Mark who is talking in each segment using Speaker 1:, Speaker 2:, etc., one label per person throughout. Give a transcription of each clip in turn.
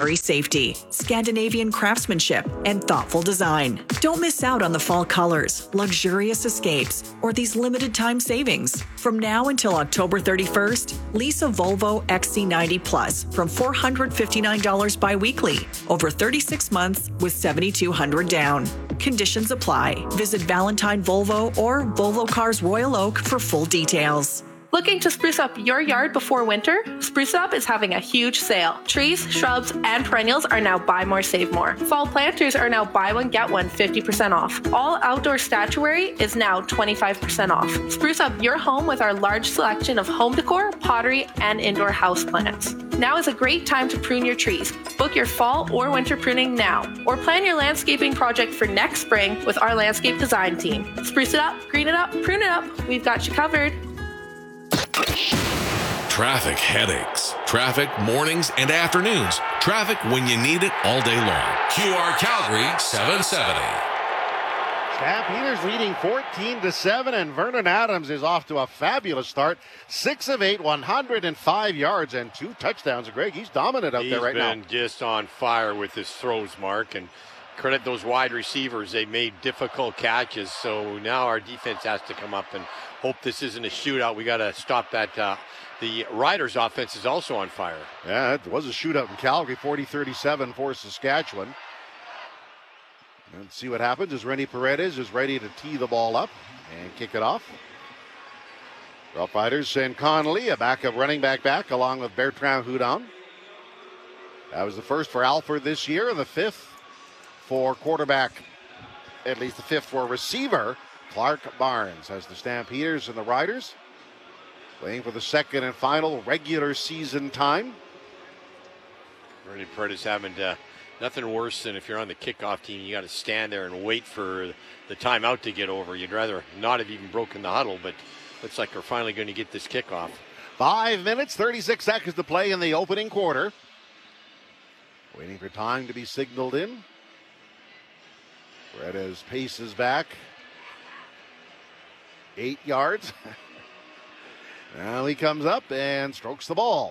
Speaker 1: military safety, Scandinavian craftsmanship, and thoughtful design. Don't miss out on the fall colors, luxurious escapes, or these limited time savings. From now until October 31st, lease a Volvo XC90 Plus from $459 bi-weekly over 36 months with $7,200 down. Conditions apply. Visit Valentine Volvo or Volvo Cars Royal Oak for full details.
Speaker 2: Looking to spruce up your yard before winter? Spruce Up is having a huge sale. Trees, shrubs, and perennials are now buy more, save more. Fall planters are now buy one, get one 50% off. All outdoor statuary is now 25% off. Spruce up your home with our large selection of home decor, pottery, and indoor houseplants. Now is a great time to prune your trees. Book your fall or winter pruning now, or plan your landscaping project for next spring with our landscape design team. Spruce it up, green it up, prune it up. We've got you covered.
Speaker 3: Traffic headaches. Traffic mornings and afternoons. Traffic when you need it all day long. QR Calgary 770.
Speaker 4: Stampeders leading 14-7, and Vernon Adams is off to a fabulous start. 6 of 8, 105 yards and 2 touchdowns. Greg, he's dominant out there right now.
Speaker 5: He's been just on fire with his throws, Mark, and credit those wide receivers. They made difficult catches, so now our defense has to come up and hope this isn't a shootout. We got to stop that. The Riders' offense is also on fire.
Speaker 4: Yeah, it was a shootout in Calgary, 40-37 for Saskatchewan. And see what happens as Rennie Paredes is ready to tee the ball up and kick it off. Rough Riders send Connolly, a backup running back, along with Bertrand Houdon. That was the first for Alford this year, and the fifth for quarterback, at least the fifth for receiver, Clark Barnes, as the Stampeders and the Riders playing for the second and final regular season time.
Speaker 5: Rennie Paredes having nothing worse than if you're on the kickoff team, you got to stand there and wait for the timeout to get over. You'd rather not have even broken the huddle, but looks like we're finally going to get this kickoff.
Speaker 4: 5 minutes, 36 seconds to play in the opening quarter. Waiting for time to be signaled in. Paredes paces back 8 yards. Now he comes up and strokes the ball.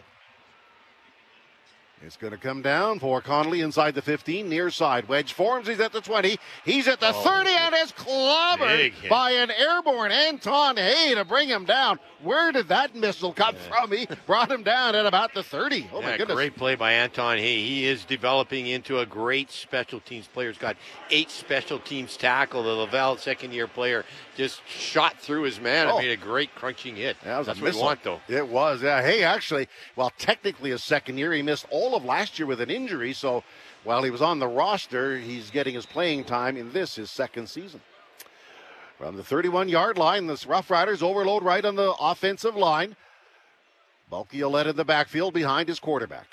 Speaker 4: It's going to come down for Connolly inside the 15, near side. Wedge forms, he's at the 20. He's at the 30 and is clobbered by an airborne Anton Hay to bring him down. Where did that missile come from? He brought him down at about the 30. Oh, my goodness.
Speaker 5: Great play by Anton Hay. He is developing into a great special teams player. He's got 8 special teams tackle. The Laval second-year player just shot through his man and made a great crunching hit.
Speaker 4: Yeah,
Speaker 5: that's what we want, though.
Speaker 4: It was. Yeah. Hay actually, well, technically his second year, he missed all of last year with an injury. So while he was on the roster, he's getting his playing time in his second season. From the 31-yard line, the Rough Riders overload right on the offensive line. Bulky led in the backfield behind his quarterback.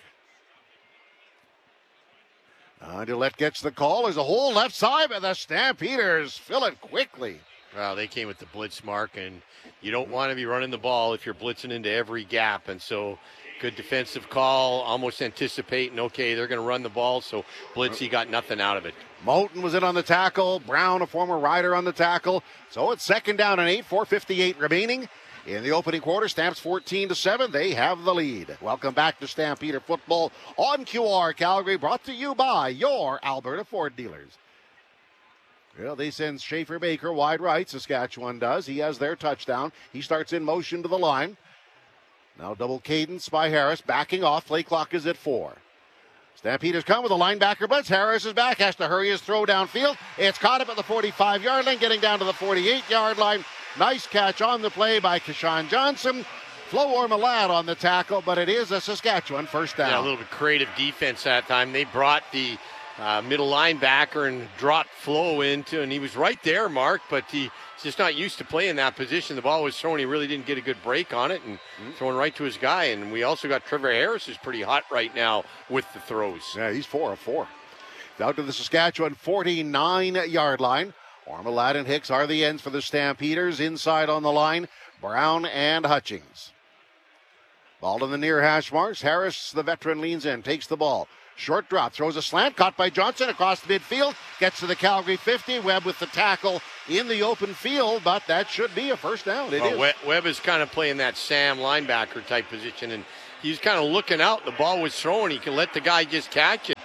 Speaker 4: Gillette gets the call. There's a hole left side, but the Stampeders fill it quickly.
Speaker 5: Well, they came with the blitz, Mark, and you don't want to be running the ball if you're blitzing into every gap. And so good defensive call, almost anticipating, okay, they're going to run the ball. So Blitzy got nothing out of it.
Speaker 4: Moulton was in on the tackle. Brown, a former Rider, on the tackle. So it's second down and 8, 4:58 remaining. In the opening quarter, Stamps 14-7. They have the lead. Welcome back to Stampeder Football on QR Calgary, brought to you by your Alberta Ford dealers. Well, they send Schaefer Baker wide right. Saskatchewan does. He has their touchdown. He starts in motion to the line. Now double cadence by Harris. Backing off. Play clock is at 4. Stampeders come with a linebacker blitz. Harris is back. Has to hurry his throw downfield. It's caught up at the 45-yard line. Getting down to the 48-yard line. Nice catch on the play by Keshawn Johnson. Flo Ormalad on the tackle, but it is a Saskatchewan first down.
Speaker 5: Yeah, a little bit creative defense that time. They brought the middle linebacker and dropped Flo into, and he was right there, Mark, but he's just not used to playing that position. The ball was thrown. He really didn't get a good break on it, and throwing right to his guy. And we also got Trevor Harris, who's pretty hot right now with the throws.
Speaker 4: Yeah, he's 4 of 4. Down to the Saskatchewan 49-yard line. Ormalad and Hicks are the ends for the Stampeders. Inside on the line, Brown and Hutchings. Ball to the near hash marks. Harris, the veteran, leans in, takes the ball. Short drop, throws a slant, caught by Johnson across the midfield, gets to the Calgary 50. Webb with the tackle in the open field, but that should be a first down. It is.
Speaker 5: Webb is kind of playing that Sam linebacker type position, and he's kind of looking out. The ball was thrown. He can let the guy just catch it.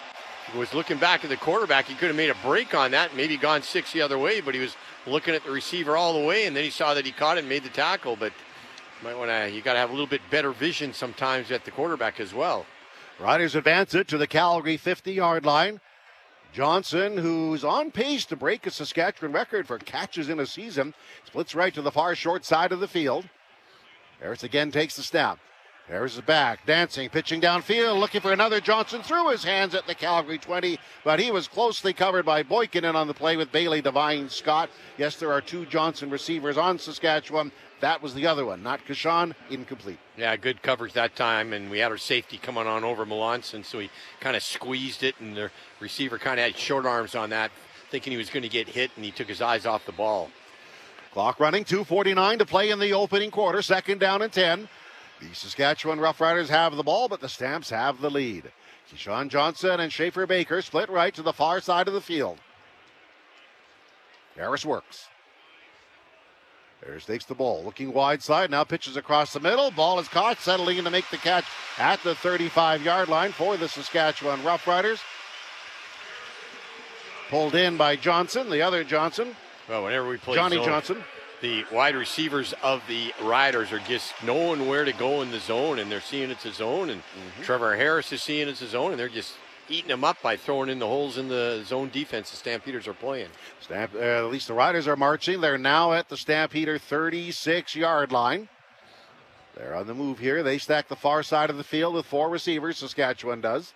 Speaker 5: was looking back at the quarterback. He could have made a break on that, maybe gone 6 the other way, but he was looking at the receiver all the way, and then he saw that he caught it and made the tackle. But you got to have a little bit better vision sometimes at the quarterback as well.
Speaker 4: Riders advance it to the Calgary 50-yard line. Johnson, who's on pace to break a Saskatchewan record for catches in a season, splits right to the far short side of the field. Harris again takes the snap. Harris is back, dancing, pitching downfield, looking for another Johnson. Threw his hands at the Calgary 20, but he was closely covered by Boykinen on the play with Bailey Devine Scott. Yes, there are 2 Johnson receivers on Saskatchewan. That was the other one, not Kashan, incomplete.
Speaker 5: Yeah, good coverage that time, and we had our safety coming on over Melanson, so he kind of squeezed it, and the receiver kind of had short arms on that, thinking he was going to get hit, and he took his eyes off the ball.
Speaker 4: Clock running, 2:49 to play in the opening quarter, 2nd down and 10. The Saskatchewan Roughriders have the ball, but the Stamps have the lead. Keyshawn Johnson and Schaefer Baker split right to the far side of the field. Harris works. Harris takes the ball, looking wide side, now pitches across the middle. Ball is caught, settling in to make the catch at the 35-yard line for the Saskatchewan Roughriders. Pulled in by Johnson, the other Johnson.
Speaker 5: Well, whenever we play
Speaker 4: Johnny
Speaker 5: zone,
Speaker 4: Johnson.
Speaker 5: the wide receivers of the Riders are just knowing where to go in the zone, and they're seeing it's a zone, and Trevor Harris is seeing it's a zone, and they're just eating them up by throwing in the holes in the zone defense the Stampeders are playing.
Speaker 4: At least the Riders are marching. They're now at the Stampeder 36-yard line. They're on the move here. They stack the far side of the field with 4 receivers, Saskatchewan does.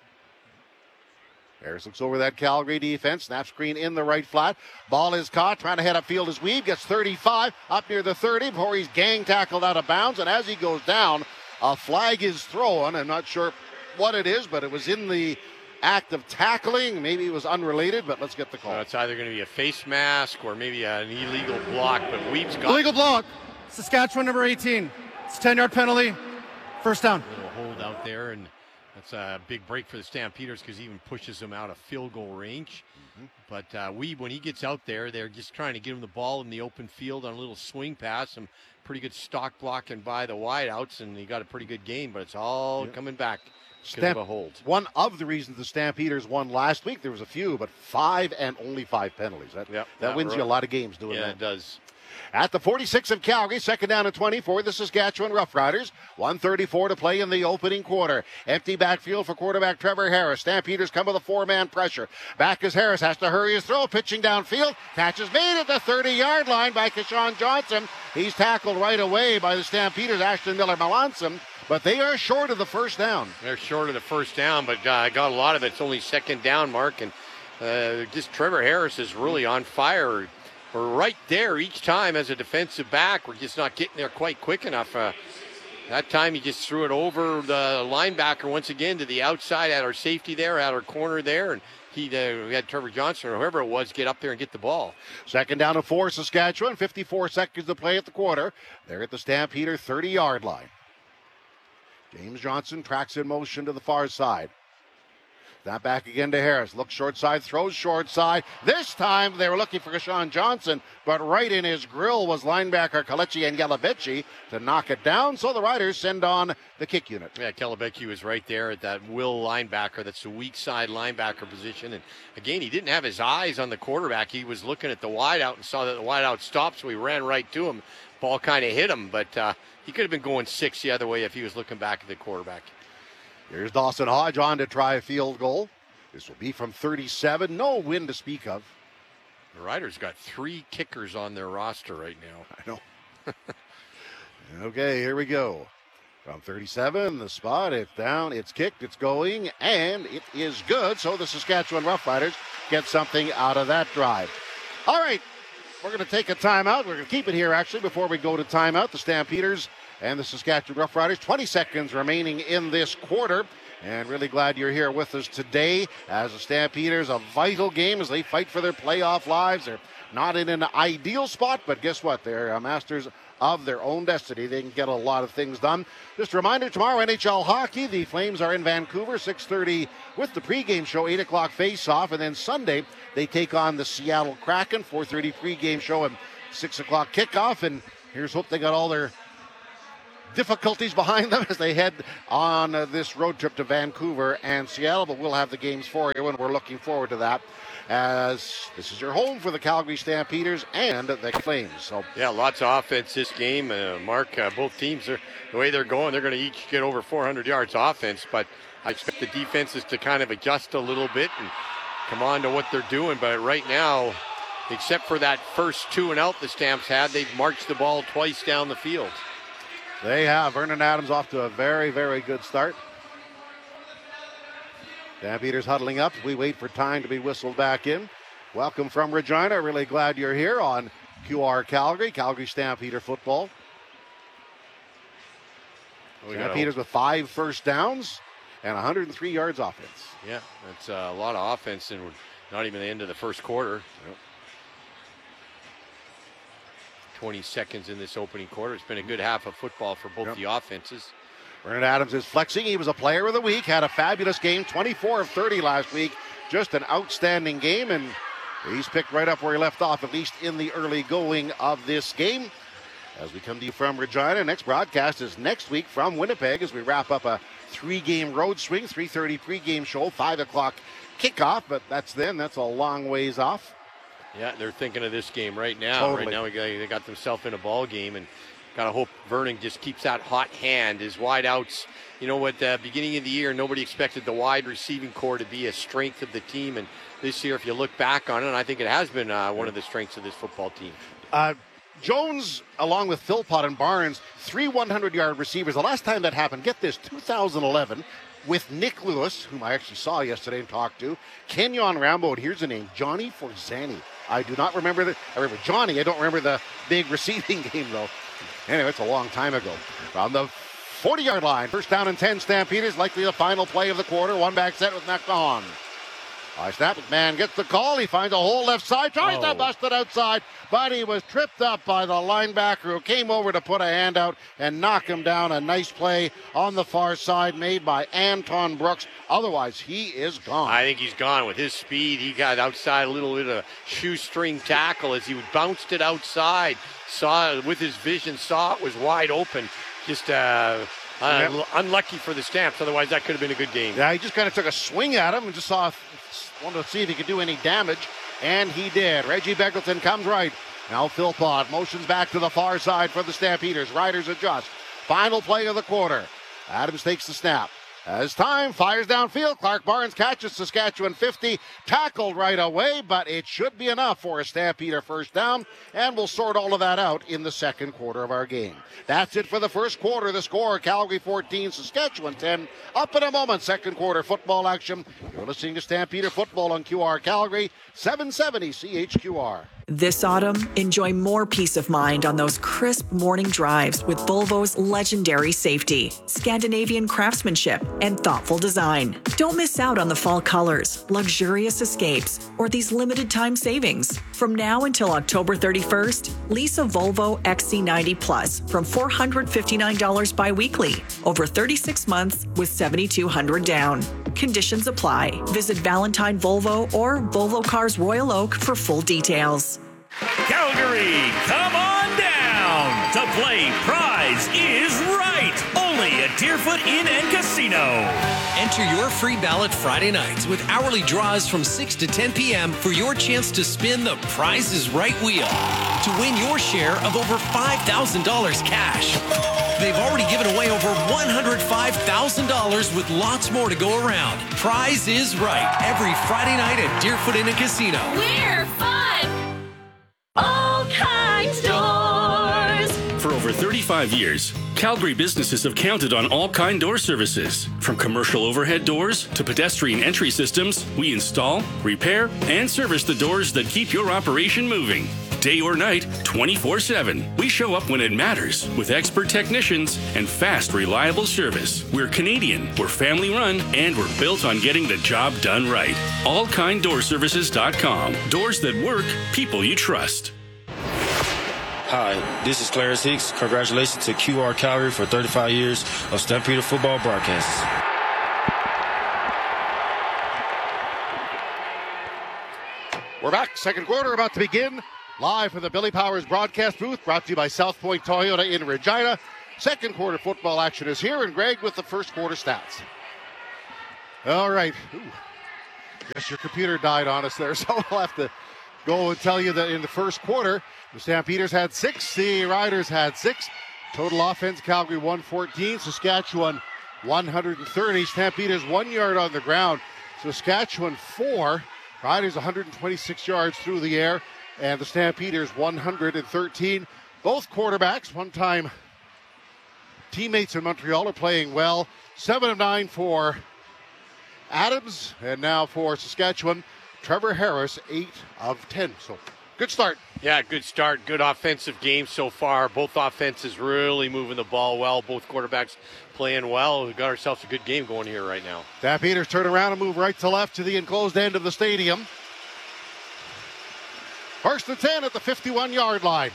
Speaker 4: Harris looks over that Calgary defense. Snap screen in the right flat. Ball is caught. Trying to head upfield is Weave. Gets 35 up near the 30 before he's gang tackled out of bounds. And as he goes down, a flag is thrown. I'm not sure what it is, but it was in the act of tackling. Maybe it was unrelated, but let's get the call.
Speaker 5: It's either going to be a face mask or maybe an illegal block, but Weave's got
Speaker 6: illegal block. Saskatchewan number 18. It's a 10-yard penalty. First down.
Speaker 5: A little hold out there, and that's a big break for the Stampeders because he even pushes them out of field goal range. But Weave, when he gets out there, they're just trying to get him the ball in the open field on a little swing pass. Some pretty good stock blocking by the wideouts, and he got a pretty good game, but it's all coming back because of a hold.
Speaker 4: One of the reasons the Stampeders won last week, there was a few, but 5 and only 5 penalties. That wins you a lot of games doing that.
Speaker 5: Yeah, it does.
Speaker 4: At the 46 of Calgary, 2nd down and 20 for the Saskatchewan Roughriders. 1:34 to play in the opening quarter. Empty backfield for quarterback Trevor Harris. Stampeders come with a 4-man pressure. Back is Harris, has to hurry his throw, pitching downfield. Catch is made at the 30-yard line by Keyshawn Johnson. He's tackled right away by the Stampeders, Ashton Miller-Melanson, but they are short of the first down.
Speaker 5: They're short of the first down, but got a lot of it. It's only 2nd down, Mark, and just Trevor Harris is really on fire. We're right there each time as a defensive back. We're just not getting there quite quick enough. That time he just threw it over the linebacker once again to the outside at our safety there, at our corner there. And we had Trevor Johnson or whoever it was get up there and get the ball.
Speaker 4: 2nd down and 4, Saskatchewan. 54 seconds to play at the quarter. They're at the Stampeder 30-yard line. James Johnson tracks in motion to the far side. That back again to Harris. Looks short side, throws short side. This time they were looking for Keyshawn Johnson, but right in his grill was linebacker Kalechi and Yalabici to knock it down. So the Riders send on the kick unit.
Speaker 5: Yeah, Kelebecki was right there at that will linebacker. That's the weak side linebacker position. And again, he didn't have his eyes on the quarterback. He was looking at the wideout and saw that the wideout stopped, so he ran right to him. Ball kind of hit him, but he could have been going 6 the other way if he was looking back at the quarterback.
Speaker 4: Here's Dawson Hodge on to try a field goal. This will be from 37. No wind to speak of.
Speaker 5: The Riders got 3 kickers on their roster right now.
Speaker 4: I know. Okay, here we go. From 37, the spot, it's down, it's kicked, it's going, and it is good. So the Saskatchewan Roughriders get something out of that drive. All right, we're going to take a timeout. We're going to keep it here, actually, before we go to timeout. The Stampeders and the Saskatchewan Roughriders, 20 seconds remaining in this quarter. And really glad you're here with us today as the Stampeders, a vital game as they fight for their playoff lives. They're not in an ideal spot, but guess what? They're masters of their own destiny. They can get a lot of things done. Just a reminder, tomorrow NHL hockey. The Flames are in Vancouver, 6:30 with the pregame show, 8 o'clock face-off. And then Sunday, they take on the Seattle Kraken, 4:30 pregame show and 6 o'clock kickoff. And here's hope they got all their difficulties behind them as they head on this road trip to Vancouver and Seattle, but we'll have the games for you, and we're looking forward to that, as this is your home for the Calgary Stampeders and the Flames. So
Speaker 5: yeah, lots of offense this game. Mark, both teams, the way they're going, they're going to each get over 400 yards offense, but I expect the defenses to kind of adjust a little bit and come on to what they're doing. But right now, except for that first 2 and out the Stamps had, they've marched the ball twice down the field.
Speaker 4: They have. Vernon Adams off to a very, very good start. Stampeders huddling up. We wait for time to be whistled back in. Welcome from Regina. Really glad you're here on QR Calgary, Calgary Stampeder football. Stampeders with 5 first downs and 103 yards offense.
Speaker 5: Yeah, that's a lot of offense, and we're not even the end of the first quarter.
Speaker 4: Yep.
Speaker 5: 20 seconds in this opening quarter. It's been a good half of football for both the offenses.
Speaker 4: Vernon Adams is flexing. He was a player of the week, had a fabulous game, 24 of 30 last week. Just an outstanding game, and he's picked right up where he left off, at least in the early going of this game. As we come to you from Regina, next broadcast is next week from Winnipeg as we wrap up a 3-game road swing, 3:30 pregame show, 5 o'clock kickoff, but that's a long ways off.
Speaker 5: Yeah, they're thinking of this game right now.
Speaker 4: Totally.
Speaker 5: Right now they got themselves in a ball game, and got to hope Vernon just keeps that hot hand. His wide outs, you know, at the beginning of the year, nobody expected the wide receiving core to be a strength of the team, and this year, if you look back on it, I think it has been one of the strengths of this football team.
Speaker 4: Jones, along with Philpott and Barnes, 3 100-yard receivers. The last time that happened, get this, 2011, with Nick Lewis, whom I actually saw yesterday and talked to, Kenyon Rambo, and here's the name, Johnny Forzani. I do not remember I remember Johnny. I don't remember the big receiving game, though. Anyway, it's a long time ago. On the 40-yard line, first down and 10 Stampeders, likely the final play of the quarter. One back set with McMahon. High snap, McMahon gets the call. He finds a hole left side, tries to bust it outside, but he was tripped up by the linebacker who came over to put a hand out and knock him down. A nice play on the far side made by Anton Brooks. Otherwise, he is gone.
Speaker 5: I think he's gone with his speed. He got outside a little bit of a shoestring tackle as he bounced it outside. Saw it with his vision, saw it was wide open. Just unlucky for the Stamps. Otherwise, that could have been a good game.
Speaker 4: Yeah, he just kind of took a swing at him and just wanted to see if he could do any damage, and he did. Reggie Begelton comes right. Now Philpott motions back to the far side for the Stampeders. Riders adjust. Final play of the quarter. Adams takes the snap. As time fires downfield, Clark Barnes catches Saskatchewan 50, tackled right away, but it should be enough for a Stampeder first down, and we'll sort all of that out in the second quarter of our game. That's it for the first quarter. The score, Calgary 14, Saskatchewan 10. Up in a moment, second quarter football action. You're listening to Stampeder Football on QR Calgary, 770 CHQR.
Speaker 1: This autumn, enjoy more peace of mind on those crisp morning drives with Volvo's legendary safety, Scandinavian craftsmanship, and thoughtful design. Don't miss out on the fall colors, luxurious escapes, or these limited time savings. From now until October 31st, lease a Volvo XC90 Plus from $459 bi-weekly over 36 months with $7,200 down. Conditions apply. Visit Valentine Volvo or Volvo Cars Royal Oak for full details.
Speaker 7: Calgary, come on down to play Prize is Right, only at Deerfoot Inn and Casino.
Speaker 8: Enter your free ballot Friday nights with hourly draws from 6 to 10 p.m. for your chance to spin the Prize is Right wheel to win your share of over $5,000 cash. They've already given away over $105,000 with lots more to go around. Prize is Right every Friday night at Deerfoot Inn and Casino.
Speaker 9: We're fun! All Kind Doors!
Speaker 7: For over 35 years, Calgary businesses have counted on All Kind Door services. From commercial overhead doors to pedestrian entry systems, we install, repair, and service the doors that keep your operation moving. Day or night, 24/7. We show up when it matters with expert technicians and fast, reliable service. We're Canadian, we're family run, and we're built on getting the job done right. AllKindDoorServices.com. Doors that work, people you trust.
Speaker 10: Hi, this is Clarence Hicks. Congratulations to QR Calgary for 35 years of Stampeder football broadcasts.
Speaker 4: We're back. Second quarter about to begin. Live from the Billy Powers broadcast booth, brought to you by South Point Toyota in Regina. Second quarter football action is here, and Greg with the first quarter stats. All right. Ooh. Guess your computer died on us there, so I'll have to go and tell you that in the first quarter, the Stampeders had 6, the Riders had 6. Total offense, Calgary 114, Saskatchewan 130. Stampeders 1 yard on the ground. Saskatchewan 4, Riders 126 yards through the air, and the Stampeders 113. Both quarterbacks, one-time teammates in Montreal, are playing well. 7 of 9 for Adams, and now for Saskatchewan, Trevor Harris, 8 of 10. So, good start.
Speaker 5: Yeah, good start. Good offensive game so far. Both offenses really moving the ball well. Both quarterbacks playing well. We've got ourselves a good game going here right now.
Speaker 4: Stampeders turn around and move right to left to the enclosed end of the stadium. First and 10 at the 51-yard line.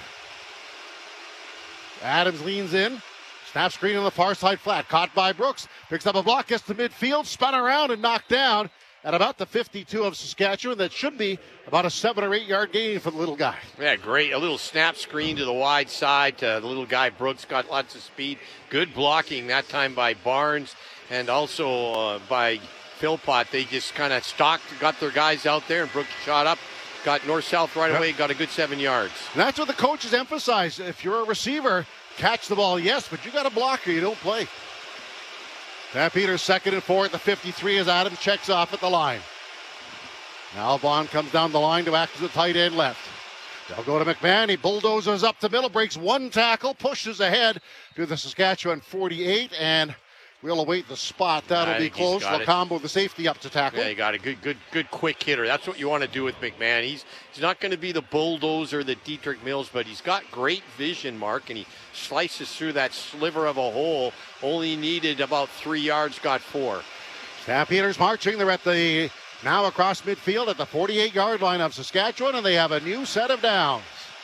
Speaker 4: Adams leans in. Snap screen on the far side flat. Caught by Brooks. Picks up a block, gets to midfield, spun around and knocked down at about the 52 of Saskatchewan. That should be about a 7 or 8 yard gain for the little guy.
Speaker 5: Yeah, great. A little snap screen to the wide side. The little guy Brooks got lots of speed. Good blocking that time by Barnes and also by Philpott. They just kind of stalked, got their guys out there, and Brooks shot up. Got north-south right away, got a good 7 yards.
Speaker 4: And that's what the coaches emphasize. If you're a receiver, catch the ball, yes, but you got a blocker, you don't play. Stampeders 2nd and 4 at the 53 as Adams checks off at the line. Now Vaughn comes down the line to act as a tight end left. They'll go to McMahon. He bulldozers up the middle, breaks one tackle, pushes ahead to the Saskatchewan 48, and we'll await the spot. That'll be close. Lacombo, the safety, up to tackle.
Speaker 5: Yeah, you got a good quick hitter. That's what you want to do with McMahon. He's not going to be the bulldozer that Dietrich Mills, but he's got great vision, Mark, and he slices through that sliver of a hole. Only needed about 3 yards, got 4.
Speaker 4: Stampeders marching. They're at the now across midfield at the 48-yard line of Saskatchewan, and they have a new set of downs.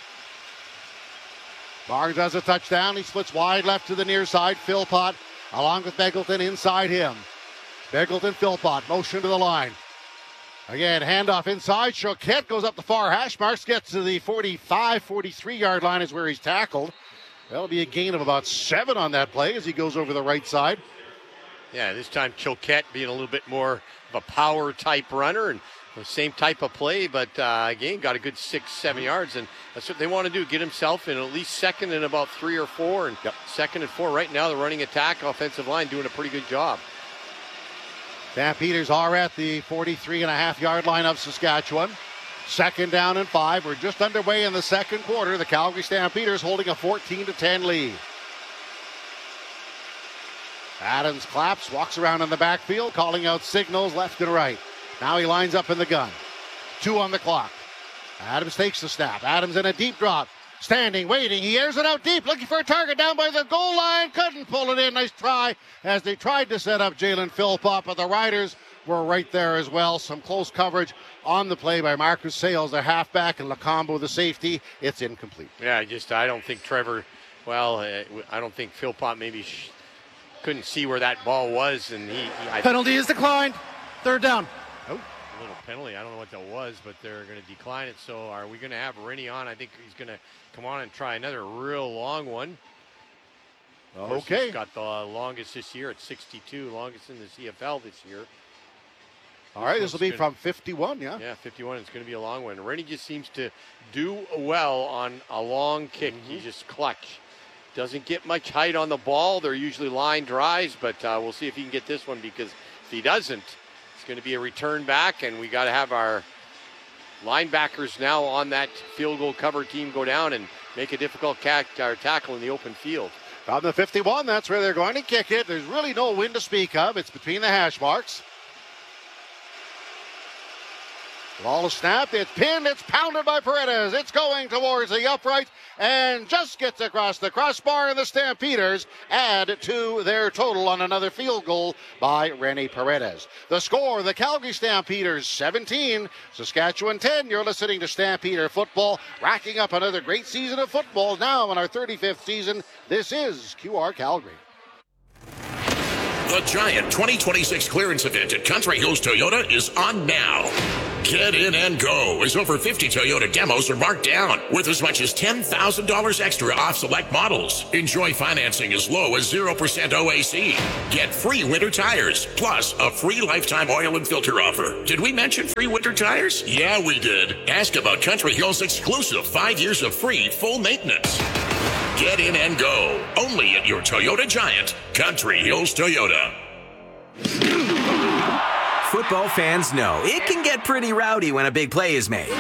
Speaker 4: Barnes has a touchdown. He splits wide left to the near side. Philpott along with Begelton inside him. Begelton, Philpott, motion to the line. Again, handoff inside. Choquette goes up the far hash marks, gets to the 45, 43-yard line is where he's tackled. That'll be a gain of about 7 on that play as he goes over the right side.
Speaker 5: Yeah, this time Choquette being a little bit more of a power-type runner and the same type of play, but again, got a good 6-7 yards, and that's what they want to do, get himself in at least second and about 3 or 4, and 2nd and 4. Right now, the running attack offensive line doing a pretty good job.
Speaker 4: Stampeders are at the 43.5-yard line of Saskatchewan. 2nd down and 5. We're just underway in the second quarter. The Calgary Stampeders holding a 14-10 lead. Adams claps, walks around in the backfield, calling out signals left and right. Now he lines up in the gun. 2 on the clock. Adams takes the snap. Adams in a deep drop. Standing, waiting. He airs it out deep, looking for a target down by the goal line. Couldn't pull it in. Nice try as they tried to set up Jalen Philpott, but the Riders were right there as well. Some close coverage on the play by Marcus Sales, the halfback, and Lacombo, the safety. It's incomplete.
Speaker 5: Yeah, I don't think Trevor, I don't think Philpott maybe couldn't see where that ball was. And
Speaker 6: penalty is declined. 3rd down.
Speaker 5: Oh, a little penalty. I don't know what that was, but they're going to decline it. So are we going to have Rennie on? I think he's going to come on and try another real long one.
Speaker 4: Okay.
Speaker 5: He's got the longest this year at 62, longest in the CFL this year.
Speaker 4: All right, this will be from 51, yeah?
Speaker 5: Yeah, 51. It's going to be a long one. Rennie just seems to do well on a long kick. He's just clutch. Doesn't get much height on the ball. They're usually line drives, but we'll see if he can get this one, because if he doesn't, it's going to be a return back, and we got to have our linebackers now on that field goal cover team go down and make a difficult tackle in the open field.
Speaker 4: On the 51, that's where they're going to kick it. There's really no wind to speak of. It's between the hash marks. Ball is snapped, it's pinned, it's pounded by Paredes. It's going towards the upright and just gets across the crossbar, and the Stampeders add to their total on another field goal by Rennie Paredes. The score, the Calgary Stampeders 17, Saskatchewan 10. You're listening to Stampeder Football, racking up another great season of football now in our 35th season. This is QR Calgary.
Speaker 11: The Giant 2026 clearance event at Country Hills Toyota is on now. Get in and go, as over 50 Toyota demos are marked down with as much as $10,000 extra off select models. Enjoy financing as low as 0% OAC. Get free winter tires, plus a free lifetime oil and filter offer. Did we mention free winter tires? Yeah, we did. Ask about Country Hills' exclusive 5 years of free full maintenance. Get in and go, only at your Toyota Giant, Country Hills Toyota.
Speaker 12: Football fans know it can get pretty rowdy when a big play is made.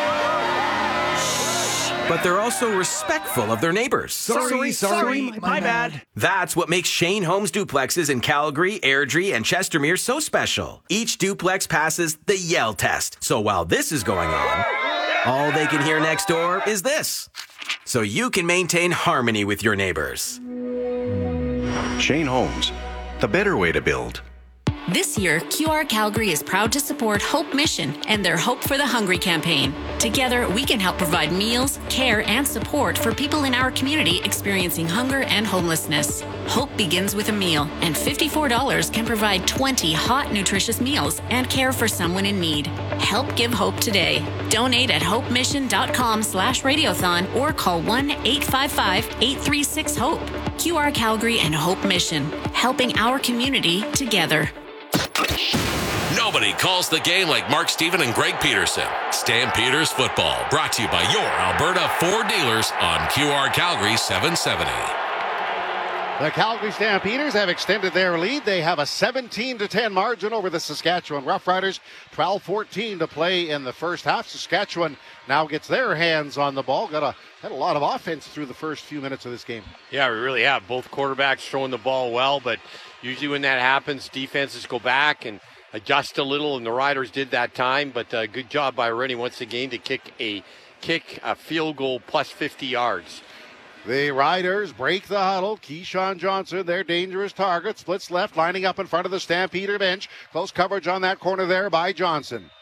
Speaker 12: But they're also respectful of their neighbors.
Speaker 13: Sorry, my bad.
Speaker 12: That's what makes Shane Holmes duplexes in Calgary, Airdrie, and Chestermere so special. Each duplex passes the yell test. So while this is going on, all they can hear next door is this. So you can maintain harmony with your neighbors.
Speaker 14: Shane Holmes, the better way to build.
Speaker 15: This year, QR Calgary is proud to support Hope Mission and their Hope for the Hungry campaign. Together, we can help provide meals, care, and support for people in our community experiencing hunger and homelessness. Hope begins with a meal, and $54 can provide 20 hot, nutritious meals and care for someone in need. Help give hope today. Donate at hopemission.com/radiothon or call 1-855-836-HOPE. QR Calgary and Hope Mission, helping our community together.
Speaker 3: Nobody calls the game like Mark Stephen and Greg Peterson. Stampeders football, brought to you by your Alberta Ford dealers on QR Calgary 770.
Speaker 4: The Calgary Stampeders have extended their lead. They have a 17-10 margin over the Saskatchewan Roughriders. 12-14 to play in the first half. Saskatchewan now gets their hands on the ball. Had a lot of offense through the first few minutes of this game.
Speaker 5: Yeah, we really have. Both quarterbacks throwing the ball well, but usually when that happens, defenses go back and adjust a little, and the Riders did that time. But good job by Rennie once again to kick a field goal plus 50 yards.
Speaker 4: The Riders break the huddle. Keyshawn Johnson, their dangerous target, splits left, lining up in front of the Stampeder bench. Close coverage on that corner there by Johnson.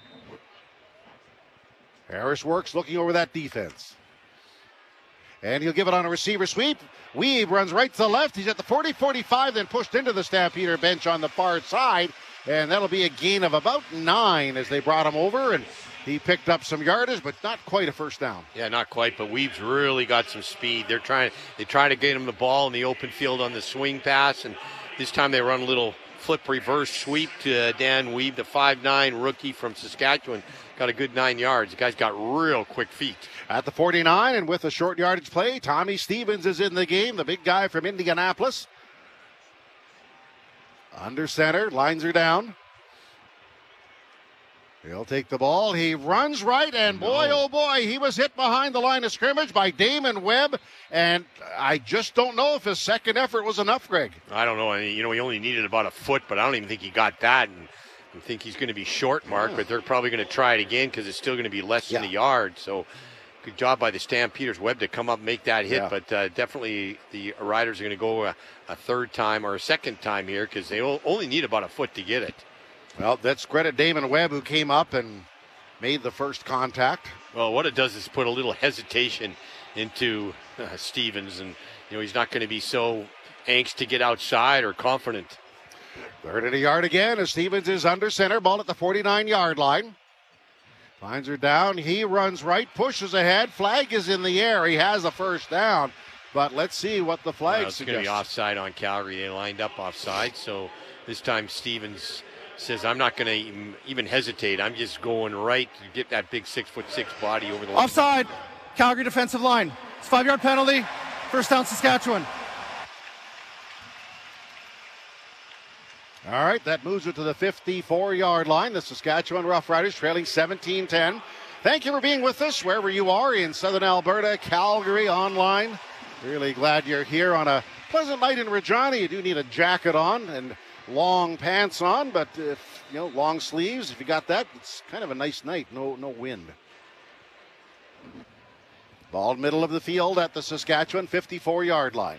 Speaker 4: Harris works, looking over that defense. And he'll give it on a receiver sweep. Weeb runs right to the left. He's at the 40-45, then pushed into the Stampeder bench on the far side. And that'll be a gain of about 9 as they brought him over. And he picked up some yardage, but not quite a first down.
Speaker 5: Yeah, not quite, but Weeb's really got some speed. They try to get him the ball in the open field on the swing pass, and this time they run a little flip reverse sweep to Dan Weeb, the 5'9" rookie from Saskatchewan. Got a good 9 yards. The guy's got real quick feet.
Speaker 4: At the 49, and with a short yardage play, Tommy Stevens is in the game, the big guy from Indianapolis. Under center, lines are down. He'll take the ball. He runs right, and boy, oh boy, he was hit behind the line of scrimmage by Damon Webb, and I just don't know if his second effort was enough, Greg.
Speaker 5: I don't know. He only needed about a foot, but I don't even think he got that. And I think he's going to be short, Mark, but they're probably going to try it again because it's still going to be less than a yard. So good job by the Stampeders Webb to come up and make that hit, but definitely the Riders are going to go a third time or a second time here because they only need about a foot to get it.
Speaker 4: Well, let's credit Damon Webb, who came up and made the first contact.
Speaker 5: Well, what it does is put a little hesitation into Stevens, and he's not going to be so anxious to get outside or confident.
Speaker 4: Third and a yard again as Stevens is under center, ball at the 49-yard line. Lines are down. He runs right, pushes ahead. Flag is in the air. He has a first down, but let's see what the flag suggests.
Speaker 5: It's going to be offside on Calgary. They lined up offside, so this time Stevens says, I'm not going to even hesitate. I'm just going right to get that big 6'6" body over the line.
Speaker 6: Offside, Calgary defensive line. It's 5-yard penalty. First down, Saskatchewan.
Speaker 4: All right, that moves it to the 54-yard line. The Saskatchewan Roughriders trailing 17-10. Thank you for being with us wherever you are in Southern Alberta, Calgary, online. Really glad you're here on a pleasant night in Regina. You do need a jacket on and long pants on, but if long sleeves, if you got that, it's kind of a nice night. No wind. Ball middle of the field at the Saskatchewan 54-yard line.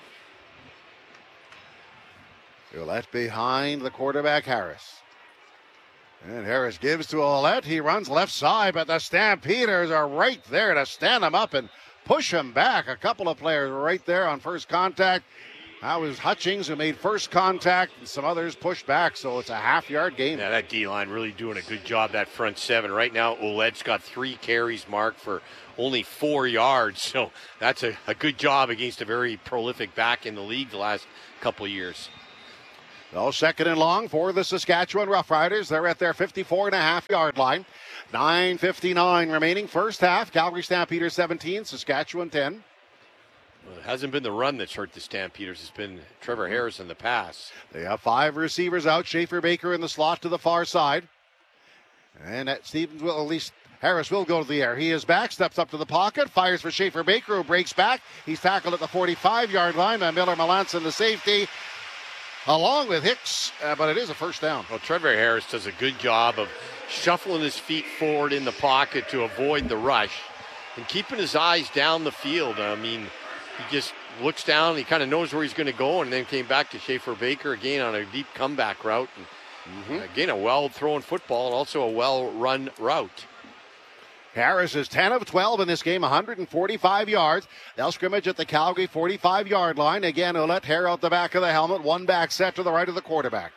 Speaker 4: Ouellette behind the quarterback, Harris. And Harris gives to Ouellette. He runs left side, but the Stampeders are right there to stand him up and push him back. A couple of players right there on first contact. That was Hutchings who made first contact, and some others pushed back, so it's a half-yard gain.
Speaker 5: Yeah, that D-line really doing a good job, that front seven. Right now, Ouellette's got 3 carries marked for only 4 yards, so that's a good job against a very prolific back in the league the last couple of years.
Speaker 4: Well, second and long for the Saskatchewan Roughriders. They're at their 54.5-yard line. 9:59 remaining, first half. Calgary Stampeders 17, Saskatchewan 10.
Speaker 5: Well, it hasn't been the run that's hurt the Stampeders. It's been Trevor Harris in the pass.
Speaker 4: They have 5 receivers out. Schaefer Baker in the slot to the far side. And at Stevens will, at least Harris will go to the air. He is back, steps up to the pocket, fires for Schaefer Baker, who breaks back. He's tackled at the 45-yard line by Miller Melanson, the safety, along with Hicks, but it is a first down.
Speaker 5: Well, Trevor Harris does a good job of shuffling his feet forward in the pocket to avoid the rush and keeping his eyes down the field. I mean, he just looks down, he kind of knows where he's going to go, and then came back to Schaefer Baker again on a deep comeback route. And again, a well-thrown football and also a well-run route.
Speaker 4: Harris is 10 of 12 in this game, 145 yards. They'll scrimmage at the Calgary 45-yard line. Again, Ouellette, hair out the back of the helmet, one back set to the right of the quarterback.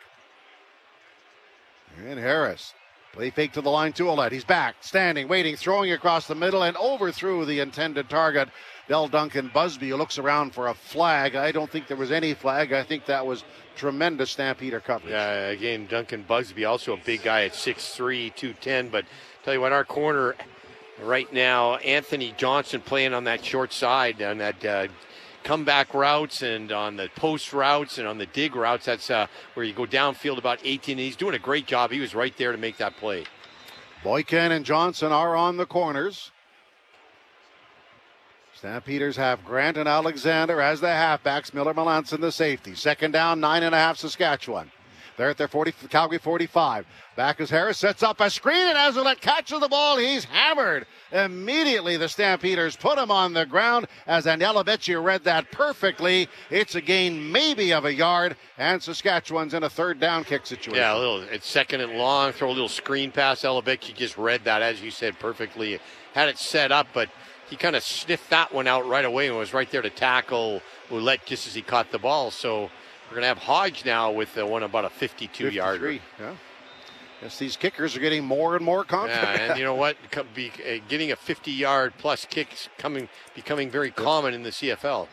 Speaker 4: And Harris, play fake to the line to Ouellette. He's back, standing, waiting, throwing across the middle and overthrew the intended target, Del Duncan Busby, who looks around for a flag. I don't think there was any flag. I think that was tremendous Stampeder coverage.
Speaker 5: Yeah, again, Duncan Busby, also a big guy at 6'3", 210. But tell you what, our corner right now, Anthony Johnson playing on that short side, on that comeback routes and on the post routes and on the dig routes. That's where you go downfield about 18. He's doing a great job. He was right there to make that play.
Speaker 4: Boykin and Johnson are on the corners. Stampeders have Grant and Alexander as the halfbacks. Miller Melanson the safety. Second down, 9.5 Saskatchewan. They're at their Calgary 45. Back as Harris sets up a screen, and as Ouellette catches the ball, he's hammered. Immediately, the Stampeders put him on the ground, as Anelevich read that perfectly. It's a gain maybe of a yard, and Saskatchewan's in a third down kick situation.
Speaker 5: Yeah, it's second and long. Throw a little screen pass. Elevich just read that, as you said, perfectly. Had it set up, but he kind of sniffed that one out right away and was right there to tackle Ouellette just as he caught the ball. So we're going to have Hodge now with one about a 52-yarder.
Speaker 4: Yeah. Yes, these kickers are getting more and more confident.
Speaker 5: Yeah, and you know what? Getting a 50-yard plus kick is becoming very common in the CFL.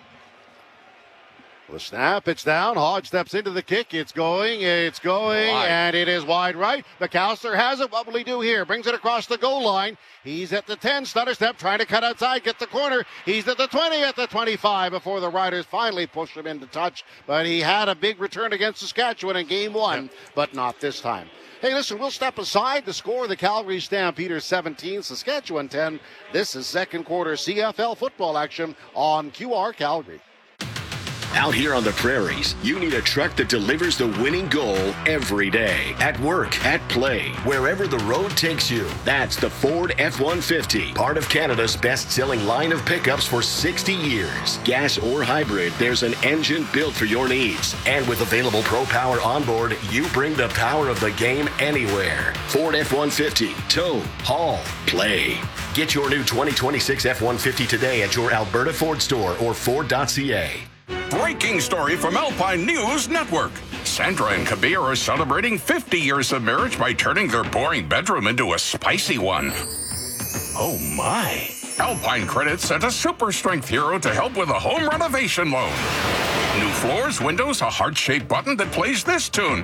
Speaker 4: The snap, it's down. Hodge steps into the kick. It's going, and it is wide right. McAllister has it. What will he do here? Brings it across the goal line. He's at the 10, stutter step, trying to cut outside, get the corner. He's at the 20, at the 25 before the Riders finally push him into touch. But he had a big return against Saskatchewan in game one, but not this time. Hey, listen, we'll step aside to score the Calgary Stampeders 17, Saskatchewan 10. This is second quarter CFL football action on QR Calgary.
Speaker 16: Out here on the prairies, you need a truck that delivers the winning goal every day. At work, at play, wherever the road takes you. That's the Ford F-150, part of Canada's best-selling line of pickups for 60 years. Gas or hybrid, there's an engine built for your needs. And with available Pro Power onboard, you bring the power of the game anywhere. Ford F-150, tow, haul, play. Get your new 2026 F-150 today at your Alberta Ford store or Ford.ca.
Speaker 17: Breaking story from Alpine News Network. Sandra and Kabir are celebrating 50 years of marriage by turning their boring bedroom into a spicy one. Oh my. Alpine Credit sent a super strength hero to help with a home renovation loan. New floors, windows, a heart-shaped button that plays this tune.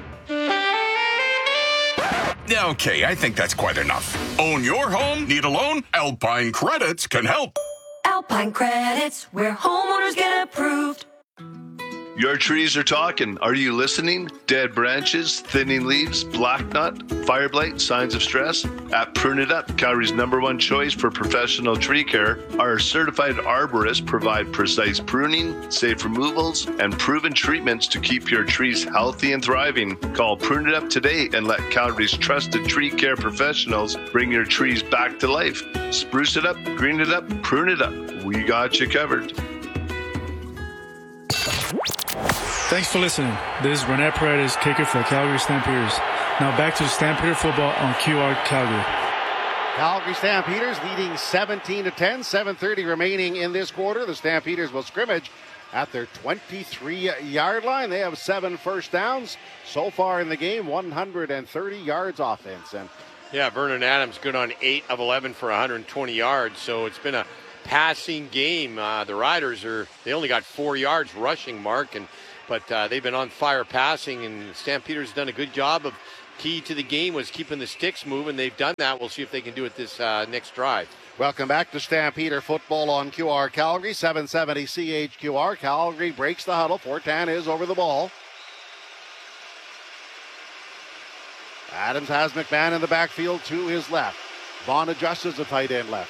Speaker 17: Okay, I think that's quite enough. Own your home? Need a loan? Alpine Credits can help.
Speaker 18: Alpine Credits, where homeowners get approved.
Speaker 19: Your trees are talking. Are you listening? Dead branches, thinning leaves, black nut, fire blight, signs of stress? At Prune It Up, Calgary's #1 choice for professional tree care, our certified arborists provide precise pruning, safe removals, and proven treatments to keep your trees healthy and thriving. Call Prune It Up today and let Calgary's trusted tree care professionals bring your trees back to life. Spruce it up, green it up, prune it up. We got you covered.
Speaker 20: Thanks for listening. This is René Paredes, kicker for the Calgary Stampeders. Now back to the Stampeder football on QR Calgary.
Speaker 4: Calgary Stampeders leading 17-10, 7:30 remaining in this quarter. The Stampeders will scrimmage at their 23-yard line. They have 7 first downs so far in the game, 130 yards offense. And
Speaker 5: yeah, Vernon Adams good on 8 of 11 for 120 yards. So it's been a passing game. The Riders they only got 4 yards rushing, Mark, but they've been on fire passing, and Stampeders done a good job of key to the game was keeping the sticks moving. They've done that. We'll see if they can do it this next drive.
Speaker 4: Welcome back to Stampeder football on QR Calgary, 770 CHQR. Calgary breaks the huddle. Fortin is over the ball. Adams has McMahon in the backfield to his left. Vaughn adjusts as a tight end left.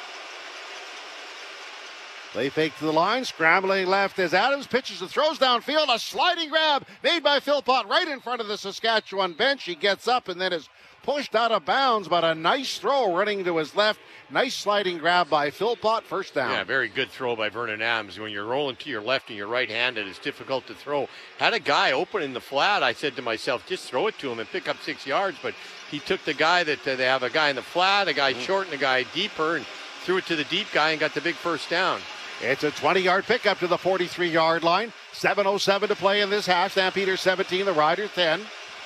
Speaker 4: They fake to the line, scrambling left as Adams pitches and throws downfield. A sliding grab made by Philpott right in front of the Saskatchewan bench. He gets up and then is pushed out of bounds, but a nice throw running to his left. Nice sliding grab by Philpott, first down.
Speaker 5: Yeah, very good throw by Vernon Adams. When you're rolling to your left and you're right-handed, it's difficult to throw. Had a guy open in the flat. I said to myself, just throw it to him and pick up 6 yards, but he took the guy that they have a guy in the flat, a guy short and a guy deeper, and threw it to the deep guy and got the big first down.
Speaker 4: It's a 20-yard pickup to the 43-yard line. 7:07 to play in this half. Stampeders 17, the Riders 10.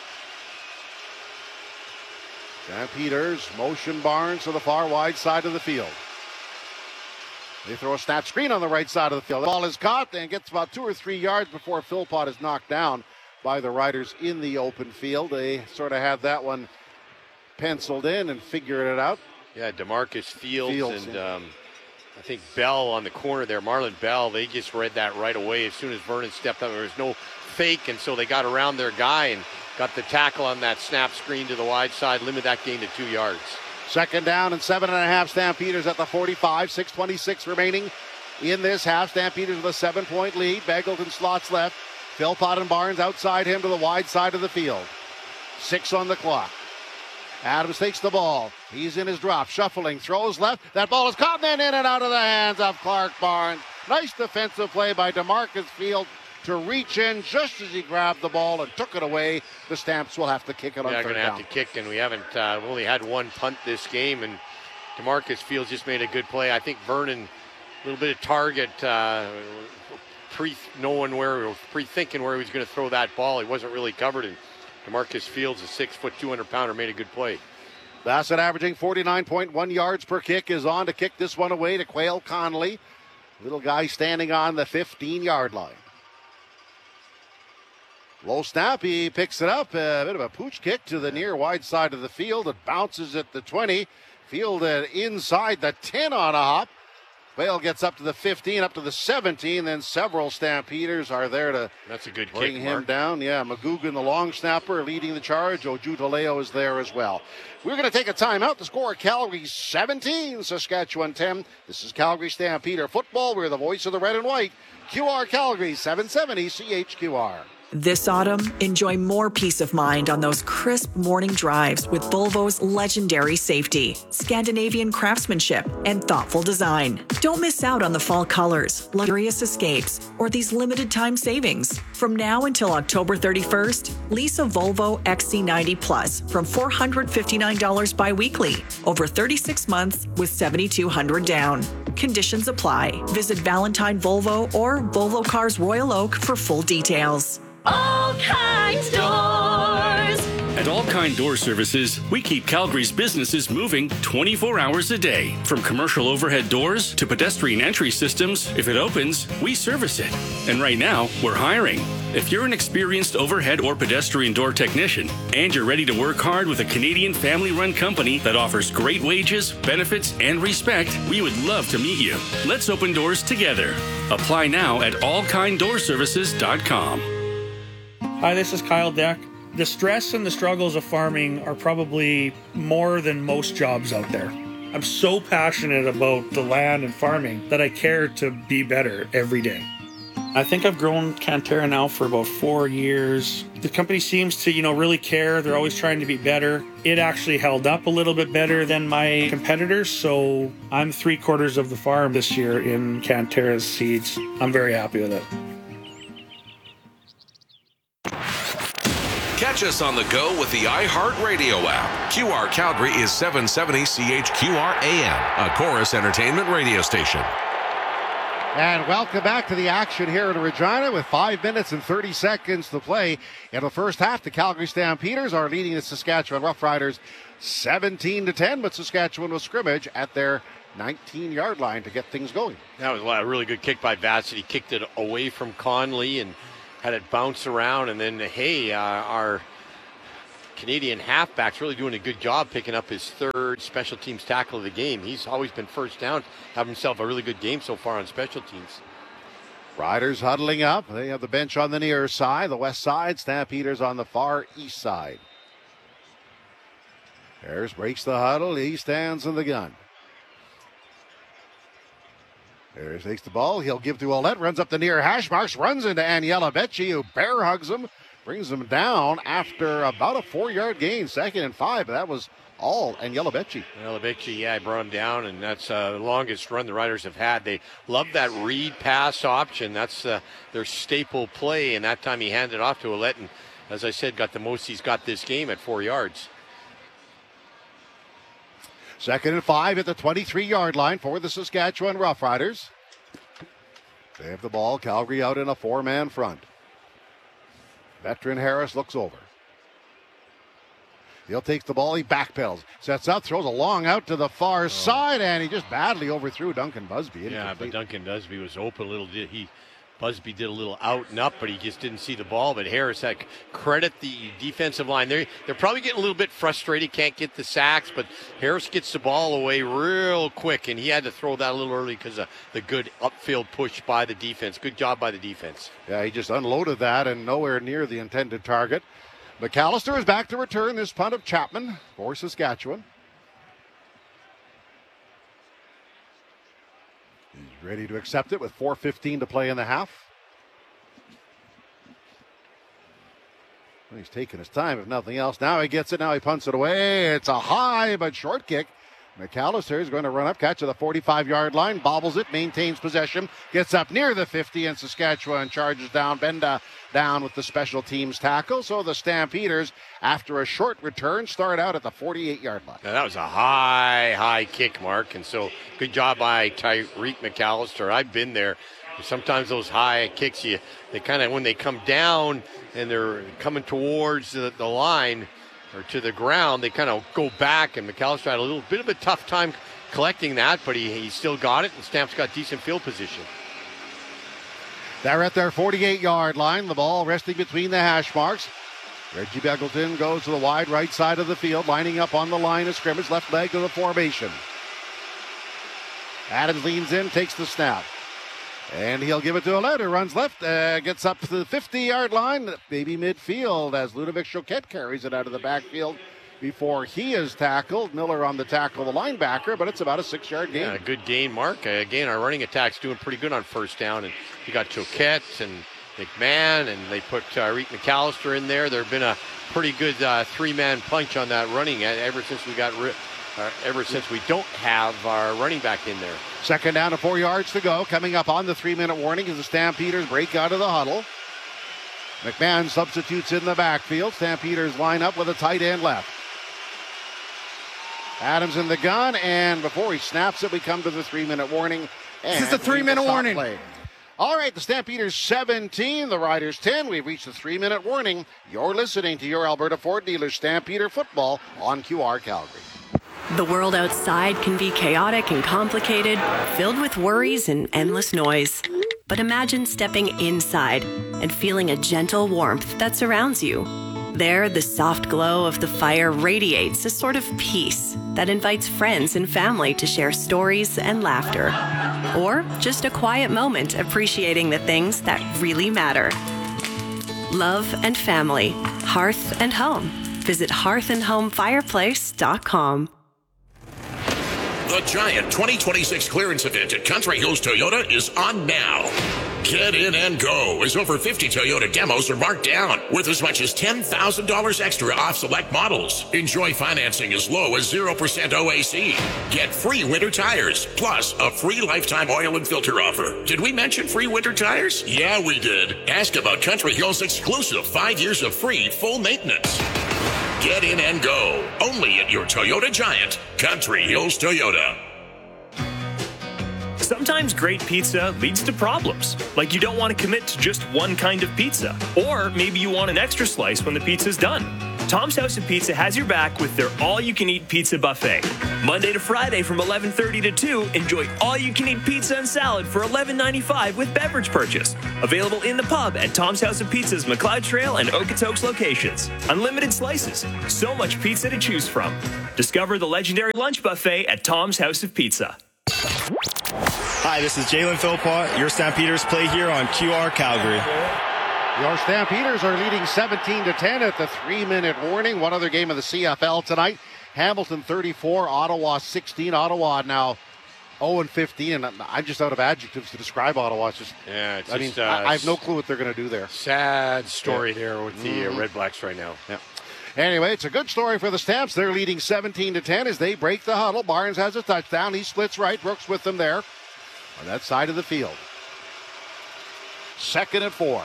Speaker 4: Stampeders motion Barnes to the far wide side of the field. They throw a snap screen on the right side of the field. The ball is caught and gets about 2 or 3 yards before Philpott is knocked down by the Riders in the open field. They sort of had that one penciled in and figured it out.
Speaker 5: Yeah, DeMarcus Fields and I think Bell on the corner there, Marlon Bell, they just read that right away. As soon as Vernon stepped up, there was no fake, and so they got around their guy and got the tackle on that snap screen to the wide side, limit that gain to 2 yards.
Speaker 4: Second down and 7.5. Stampeders at the 45, 6:26 remaining in this half. Stampeders with a 7-point lead. Beggleton slots left. Philpott and Barnes outside him to the wide side of the field. 6 on the clock. Adams takes the ball. He's in his drop, shuffling, throws left. That ball is caught and then in and out of the hands of Clark Barnes. Nice defensive play by DeMarcus Field to reach in just as he grabbed the ball and took it away. The Stamps will have to kick it on third down.
Speaker 5: They're going to have to kick, and we haven't only had one punt this game, and DeMarcus Field just made a good play. I think Vernon, a little bit of target, pre-thinking where he was going to throw that ball. He wasn't really covered, and DeMarcus Fields, a 6-foot, 200-pounder, made a good play.
Speaker 4: Bassett averaging 49.1 yards per kick is on to kick this one away to Quayle Connolly. Little guy standing on the 15-yard line. Low snap, he picks it up. A bit of a pooch kick to the near wide side of the field. It bounces at the 20. Field inside the 10 on a hop. Quayle gets up to the 15, up to the 17, then several Stampeders are there to
Speaker 5: That's a good
Speaker 4: bring
Speaker 5: kick,
Speaker 4: him
Speaker 5: Mark.
Speaker 4: down. Yeah, McGugan, the long snapper, leading the charge. Ojutaleo is there as well. We're going to take a timeout. The score, Calgary 17, Saskatchewan 10. This is Calgary Stampeder football. We're the voice of the red and white. QR Calgary, 770 CHQR.
Speaker 1: This autumn, enjoy more peace of mind on those crisp morning drives with Volvo's legendary safety, Scandinavian craftsmanship, and thoughtful design. Don't miss out on the fall colors, luxurious escapes, or these limited time savings. From now until October 31st, lease a Volvo XC90 Plus from $459 bi-weekly over 36 months with $7,200 down. Conditions apply. Visit Valentine Volvo or Volvo Cars Royal Oak for full details.
Speaker 9: All Kinds Doors.
Speaker 7: At All Kind Door Services, we keep Calgary's businesses moving 24 hours a day. From commercial overhead doors to pedestrian entry systems, if it opens, we service it. And right now, we're hiring. If you're an experienced overhead or pedestrian door technician and you're ready to work hard with a Canadian family-run company that offers great wages, benefits, and respect, we would love to meet you. Let's open doors together. Apply now at allkinddoorservices.com.
Speaker 21: Hi, this is Kyle Deck. The stress and the struggles of farming are probably more than most jobs out there. I'm so passionate about the land and farming that I care to be better every day. I think I've grown Cantera now for about 4 years. The company seems to, really care. They're always trying to be better. It actually held up a little bit better than my competitors, so I'm 3/4 of the farm this year in Cantera's seeds. I'm very happy with it.
Speaker 3: Catch us on the go with the iHeartRadio app. QR Calgary is 770 CHQR AM, a Chorus Entertainment radio station.
Speaker 4: And welcome back to the action here in Regina with 5 minutes and 30 seconds to play in the first half. The Calgary Stampeders are leading the Saskatchewan Roughriders 17-10, but Saskatchewan will scrimmage at their 19-yard line to get things going.
Speaker 5: That was a really good kick by Bassett. He kicked it away from Conley and had it bounce around. And then, our Canadian halfback's really doing a good job picking up his third special teams tackle of the game. He's always been first down, have himself a really good game so far on special teams.
Speaker 4: Riders huddling up. They have the bench on the near side, the west side. Stampeders on the far east side. Harris breaks the huddle. He stands in the gun. Harris takes the ball. He'll give to Ouellette. Runs up the near hash marks. Runs into Aniela Becci, who bear hugs him. Brings him down after about a 4-yard gain. 2nd and 5, but that was all Aniela Becci.
Speaker 5: Aniela Becci, I brought him down, and that's the longest run the Riders have had. They love that read pass option. That's their staple play, and that time he handed it off to Ouellette, and as I said, got the most he's got this game at 4 yards.
Speaker 4: 2nd and 5 at the 23-yard line for the Saskatchewan Roughriders. They have the ball. Calgary out in a 4-man front. Veteran Harris looks over. He'll take the ball. He backpedals. Sets up. Throws a long out to the far side. And he just badly overthrew Duncan Busby.
Speaker 5: Yeah, but Duncan Busby was open a little. Busby did a little out and up, but he just didn't see the ball. But Harris had credit the defensive line. They're probably getting a little bit frustrated. Can't get the sacks, but Harris gets the ball away real quick. And he had to throw that a little early because of the good upfield push by the defense. Good job by the defense.
Speaker 4: Yeah, he just unloaded that and nowhere near the intended target. McAllister is back to return this punt of Chapman for Saskatchewan. He's ready to accept it with 4:15 to play in the half. He's taking his time, if nothing else. Now he gets it. Now he punts it away. It's a high but short kick. McAllister is going to run up, catch to the 45-yard line, bobbles it, maintains possession, gets up near the 50, and Saskatchewan charges down. Benda down with the special teams tackle. So the Stampeders, after a short return, start out at the 48-yard line.
Speaker 5: Now that was a high kick, Mark, and so good job by Tyreek McAllister. I've been there. Sometimes those high kicks, they kind of, when they come down and they're coming towards the line, or to the ground, they kind of go back, and McAllister had a little bit of a tough time collecting that, but he still got it, and Stamps got decent field position.
Speaker 4: They're at their 48-yard line. The ball resting between the hash marks. Reggie Beggleton goes to the wide right side of the field, lining up on the line of scrimmage, left leg to the formation. Adams leans in, takes the snap. And he'll give it to Ouellette, who runs left, gets up to the 50-yard line, maybe midfield, as Ludovic Choquette carries it out of the backfield before he is tackled. Miller on the tackle, the linebacker, but it's about a 6-yard gain.
Speaker 5: Yeah, good gain, Mark. Again, our running attack's doing pretty good on first down, and you got Choquette and McMahon, and they put Tyreek McAllister in there. There have been a pretty good three-man punch on that running ever since we don't have our running back in there.
Speaker 4: 2nd down and 4 yards to go. Coming up on the 3-minute warning as the Stampeders break out of the huddle. McMahon substitutes in the backfield. Stampeders line up with a tight end left. Adams in the gun, and before he snaps it, we come to the 3-minute warning.
Speaker 6: This is the 3-minute warning.
Speaker 4: Play. All right, the Stampeders 17, the Riders 10. We've reached the 3-minute warning. You're listening to your Alberta Ford dealer Stampeder football on QR Calgary.
Speaker 2: The world outside can be chaotic and complicated, filled with worries and endless noise. But imagine stepping inside and feeling a gentle warmth that surrounds you. There, the soft glow of the fire radiates a sort of peace that invites friends and family to share stories and laughter. Or just a quiet moment appreciating the things that really matter. Love and family, hearth and home. Visit hearthandhomefireplace.com.
Speaker 11: The Giant 2026 clearance event at Country Hills Toyota is on now. Get in and go as over 50 Toyota demos are marked down with as much as $10,000 extra off select models. Enjoy financing as low as 0% OAC. Get free winter tires, plus a free lifetime oil and filter offer. Did we mention free winter tires? Yeah, we did. Ask about Country Hills' exclusive 5 years of free full maintenance. Get in and go. Only at your Toyota Giant, Country Hills Toyota.
Speaker 8: Sometimes great pizza leads to problems, like you don't want to commit to just one kind of pizza, or maybe you want an extra slice when the pizza's done. Tom's House of Pizza has your back with their all-you-can-eat pizza buffet. Monday to Friday from 11:30 to 2, enjoy all-you-can-eat pizza and salad for $11.95 with beverage purchase. Available in the pub at Tom's House of Pizza's McLeod Trail and Okotoks locations. Unlimited slices, so much pizza to choose from. Discover the legendary lunch buffet at Tom's House of Pizza.
Speaker 22: Hi, this is Jalen Philpott. Your Stampeders play here on QR Calgary.
Speaker 4: Your Stampeders are leading 17-10 at the 3-minute warning. One other game of the CFL tonight. Hamilton 34, Ottawa 16. Ottawa now 0-15, and I'm just out of adjectives to describe Ottawa. It's just, I have no clue what they're going to do there.
Speaker 5: Sad story there with the Red Blacks right now.
Speaker 4: Yeah. Anyway, it's a good story for the Stamps. They're leading 17-10 as they break the huddle. Barnes has a touchdown. He splits right. Brooks with them there on that side of the field. 2nd and 4.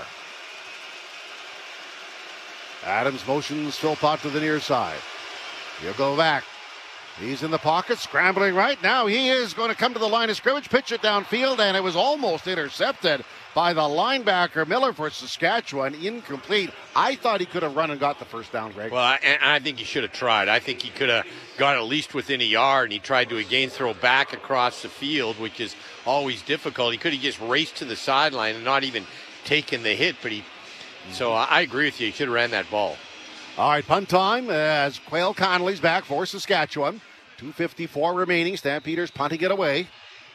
Speaker 4: Adams motions Philpott to the near side. He'll go back. He's in the pocket, scrambling right. Now he is going to come to the line of scrimmage, pitch it downfield, and it was almost intercepted by the linebacker Miller for Saskatchewan. Incomplete. I thought he could have run and got the first down, Greg.
Speaker 5: Well, I think he should have tried. I think he could have got at least within a yard, and he tried to again throw back across the field, which is always difficult. He could have just raced to the sideline and not even taken the hit, but So I agree with you. He should have ran that ball.
Speaker 4: All right, punt time as Quail Connolly's back for Saskatchewan. 2:54 remaining. Stampeders punting it away.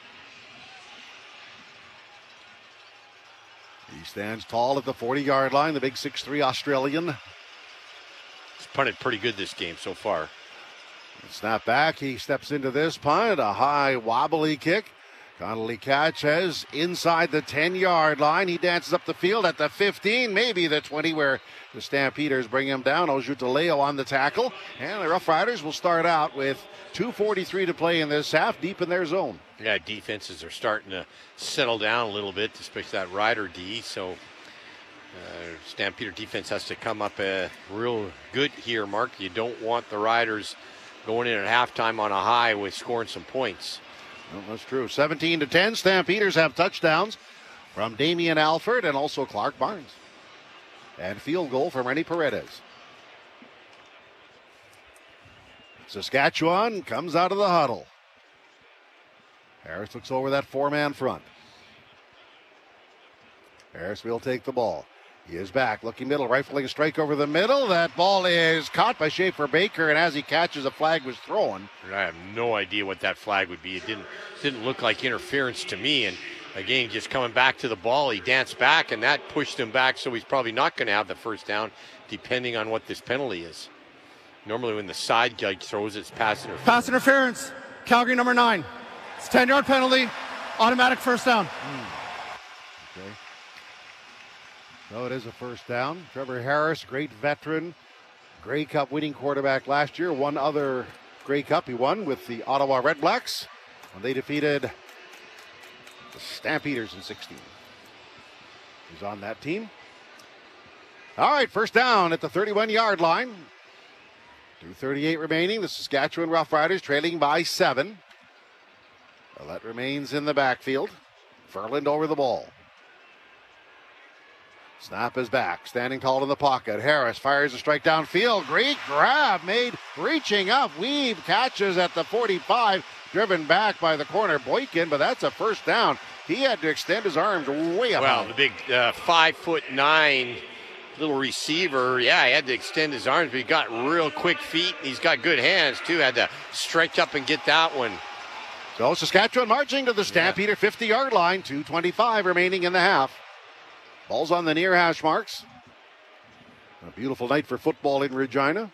Speaker 4: He stands tall at the 40-yard line, the big 6'3" Australian.
Speaker 5: He's punted pretty good this game so far.
Speaker 4: Snap back. He steps into this punt. A high wobbly kick. Connolly catches inside the 10-yard line. He dances up the field at the 15, maybe the 20, where the Stampeders bring him down. Ojutaleo on the tackle. And the Rough Riders will start out with 2:43 to play in this half, deep in their zone.
Speaker 5: Yeah, defenses are starting to settle down a little bit, especially that Rider D. So Stampeder defense has to come up real good here, Mark. You don't want the Riders going in at halftime on a high with scoring some points.
Speaker 4: Well, that's true. 17-10. Stampeders have touchdowns from Damian Alford and also Clark Barnes. And field goal from Rennie Paredes. Saskatchewan comes out of the huddle. Harris looks over that four-man front. Harris will take the ball. He is back, looking middle, rifling a strike over the middle. That ball is caught by Schaefer Baker, and as he catches, a flag was thrown.
Speaker 5: I have no idea what that flag would be. It didn't look like interference to me. And again, just coming back to the ball, he danced back, and that pushed him back, so he's probably not going to have the first down, depending on what this penalty is. Normally when the side judge throws, it's pass interference.
Speaker 6: Pass interference. Calgary number 9. It's a 10-yard penalty. Automatic first down.
Speaker 4: Okay. So it is a first down. Trevor Harris, great veteran, Grey Cup winning quarterback last year. One other Grey Cup he won with the Ottawa Red Blacks when they defeated the Stampeders in 16. He's on that team. All right, first down at the 31-yard line. 2:38 remaining. The Saskatchewan Roughriders trailing by 7. That remains in the backfield. Ferland over the ball. Snap is back. Standing tall in the pocket. Harris fires a strike downfield. Great grab made. Reaching up. Weave catches at the 45. Driven back by the corner Boykin, but that's a first down. He had to extend his arms way up.
Speaker 5: Well, the big 5'9" little receiver, he had to extend his arms, but he got real quick feet. He's got good hands, too. Had to stretch up and get that one.
Speaker 4: So Saskatchewan marching to the Stampeder 50-yard line. 2:25 remaining in the half. Ball's on the near hash marks. A beautiful night for football in Regina.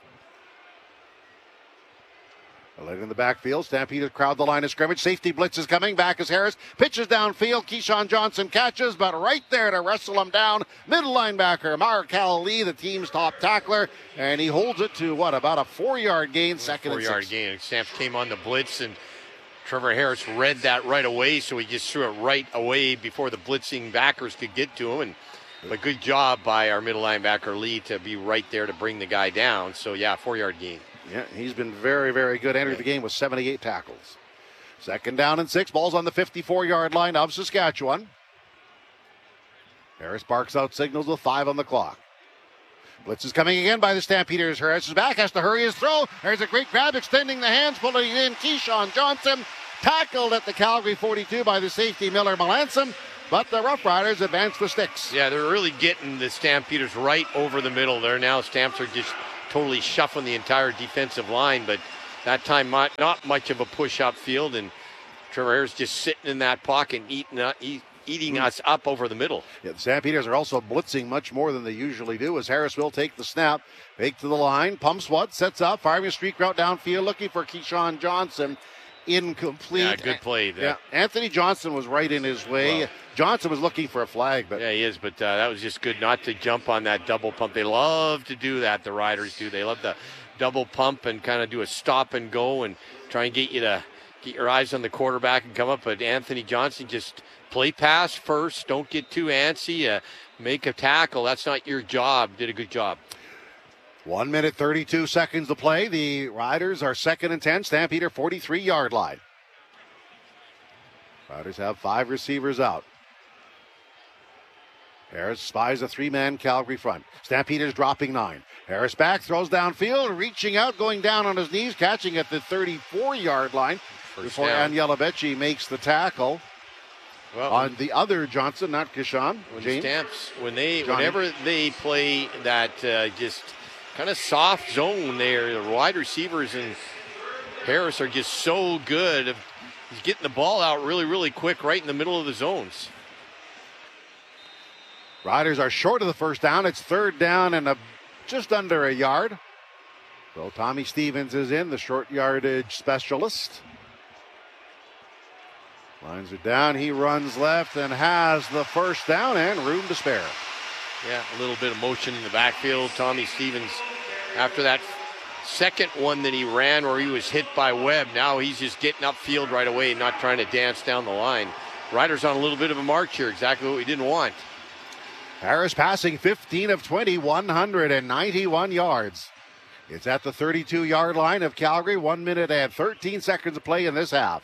Speaker 4: Late in the backfield, Stampeders crowd the line of scrimmage. Safety blitz is coming. Back is Harris. Pitches downfield. Keyshawn Johnson catches, but right there to wrestle him down. Middle linebacker Markel Lee, the team's top tackler, and he holds it to about a 4-yard gain. Second and 6.
Speaker 5: 4-yard gain. Stamps came on the blitz, and Trevor Harris read that right away, so he just threw it right away before the blitzing backers could get to him. But good job by our middle linebacker Lee to be right there to bring the guy down. So 4-yard gain.
Speaker 4: Yeah, he's been very, very good. Entered the game with 78 tackles. Second down and 6. Ball's on the 54-yard line of Saskatchewan. Harris barks out signals with 5 on the clock. Blitz is coming again by the Stampeders. Harris is back, has to hurry his throw. There's a great grab, extending the hands, pulling it in. Keyshawn Johnson tackled at the Calgary 42 by the safety Miller Melanson, but the Rough Riders advance the sticks.
Speaker 5: Yeah, they're really getting the Stampeders right over the middle there. Now Stamps are just totally shuffling the entire defensive line, but that time not much of a push upfield, and Trevor Harris just sitting in that pocket and eating us up over the middle.
Speaker 4: Yeah, the Stampeders are also blitzing much more than they usually do, as Harris will take the snap, fake to the line, pumps what, sets up, firing a streak route downfield, looking for Keyshawn Johnson. Incomplete.
Speaker 5: Yeah, good play there.
Speaker 4: Yeah, Anthony Johnson was right in his way. Wow. Johnson was looking for a flag. But
Speaker 5: yeah, he is, but that was just good not to jump on that double pump. They love to do that, the Riders do. They love the double pump and kind of do a stop and go and try and get you to get your eyes on the quarterback and come up. But Anthony Johnson just play pass first. Don't get too antsy. Make a tackle. That's not your job. Did a good job.
Speaker 4: 1 minute, 32 seconds to play. The Riders are 2nd and 10. Stampeder 43-yard line. Riders have 5 receivers out. Harris spies a 3-man Calgary front. Stampeders dropping 9. Harris back, throws downfield, reaching out, going down on his knees, catching at the 34-yard line before Anyelovich makes the tackle. Well, on the other Johnson, not Keyshawn.
Speaker 5: Stamps, whenever they play that just kind of soft zone there, the wide receivers and Harris are just so good. He's getting the ball out really, really quick right in the middle of the zones.
Speaker 4: Riders are short of the first down. It's 3rd down and just under a yard. So Tommy Stevens is in, the short yardage specialist. Lines are down. He runs left and has the first down and room to spare.
Speaker 5: Yeah, a little bit of motion in the backfield. Tommy Stevens, after that second one that he ran where he was hit by Webb, now he's just getting upfield right away, not trying to dance down the line. Riders on a little bit of a march here, exactly what we didn't want.
Speaker 4: Harris passing 15 of 20, 191 yards. It's at the 32-yard line of Calgary. 1 minute and 13 seconds to play in this half.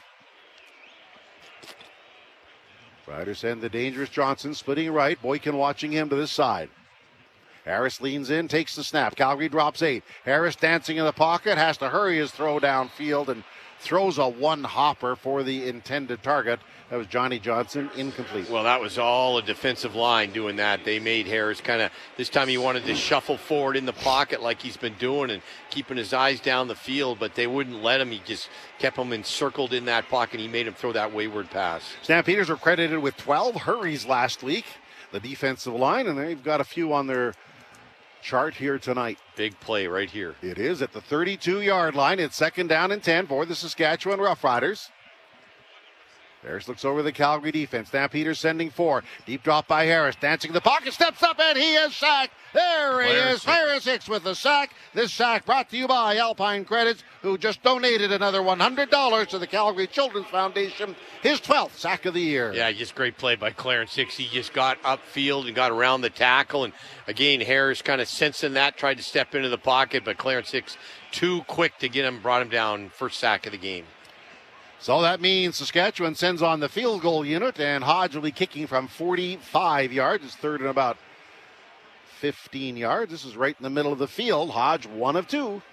Speaker 4: Riders send the dangerous Johnson, splitting right. Boykin watching him to this side. Harris leans in, takes the snap. Calgary drops 8. Harris dancing in the pocket, has to hurry his throw downfield and throws a one-hopper for the intended target. That was Johnny Johnson, incomplete.
Speaker 5: Well, that was all a defensive line doing that. They made Harris kind of, this time he wanted to shuffle forward in the pocket like he's been doing and keeping his eyes down the field, but they wouldn't let him. He just kept him encircled in that pocket. He made him throw that wayward pass.
Speaker 4: Stampeders were credited with 12 hurries last week, the defensive line, and they've got a few on their chart here tonight.
Speaker 5: Big play right here.
Speaker 4: It is at the 32-yard line. It's 2nd down and 10 for the Saskatchewan Roughriders. Harris looks over the Calgary defense. Stampeders sending 4. Deep drop by Harris. Dancing in the pocket. Steps up and he is sacked. There he is. Harris Hicks with the sack. This sack brought to you by Alpine Credits, who just donated another $100 to the Calgary Children's Foundation. His 12th sack of the year.
Speaker 5: Yeah, just great play by Clarence Hicks. He just got upfield and got around the tackle. And again, Harris kind of sensing that, tried to step into the pocket, but Clarence Hicks too quick to get him, brought him down. First sack of the game.
Speaker 4: So that means Saskatchewan sends on the field goal unit, and Hodge will be kicking from 45 yards. It's 3rd and about 15 yards. This is right in the middle of the field. Hodge, 1 of 2.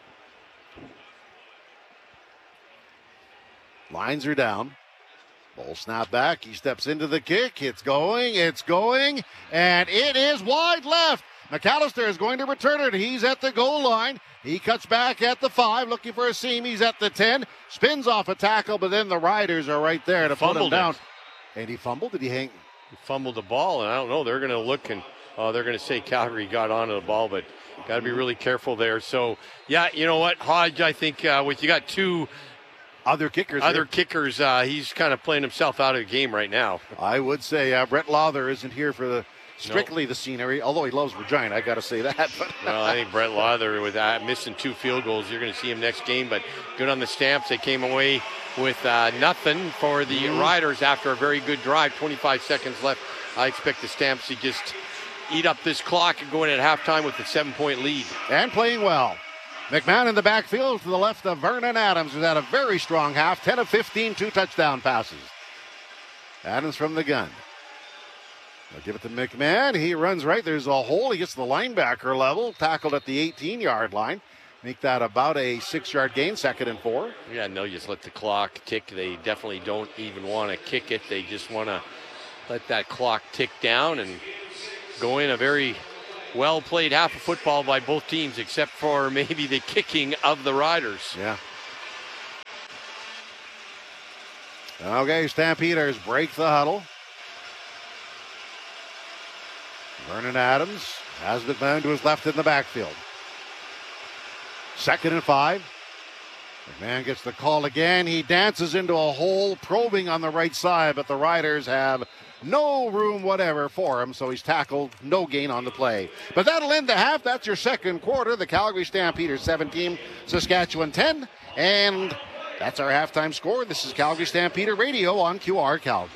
Speaker 4: Lines are down. Ball snap back. He steps into the kick. It's going, and it is wide left. McAllister is going to return it. He's at the goal line. He cuts back at the 5, looking for a seam. He's at the 10, spins off a tackle, but then the Riders are right there to put him down. And he fumbled? Did he hang?
Speaker 5: He fumbled the ball, and I don't know. They're going to look and they're going to say Calgary got onto the ball, but got to be really careful there. So, yeah, you know what, Hodge, I think with you got 2
Speaker 4: other kickers,
Speaker 5: he's kind of playing himself out of the game right now.
Speaker 4: I would say Brett Lawther isn't here for strictly the scenery, although he loves Regina, I got to say that.
Speaker 5: Well, I think Brett Lawther, with that, missing 2 field goals, you're going to see him next game, but good on the Stamps. They came away with nothing for the Riders after a very good drive. 25 seconds left. I expect the Stamps to just eat up this clock and go in at halftime with a 7-point lead.
Speaker 4: And playing well. McMahon in the backfield to the left of Vernon Adams, who's had a very strong half. 10 of 15, 2 touchdown passes. Adams from the gun. They'll give it to McMahon. He runs right. There's a hole. He gets the linebacker level. Tackled at the 18-yard line. Make that about a 6-yard gain, 2nd and 4.
Speaker 5: Yeah, no, just let the clock tick. They definitely don't even want to kick it. They just want to let that clock tick down and go in. A very well-played half of football by both teams, except for maybe the kicking of the Riders.
Speaker 4: Yeah. Okay, Stampeders break the huddle. Vernon Adams has McMahon to his left in the backfield. 2nd and 5. McMahon gets the call again. He dances into a hole, probing on the right side, but the Riders have no room whatever for him, so he's tackled. No gain on the play. But that'll end the half. That's your second quarter. The Calgary Stampeders 17, Saskatchewan 10, and that's our halftime score. This is Calgary Stampeder Radio on QR Calgary.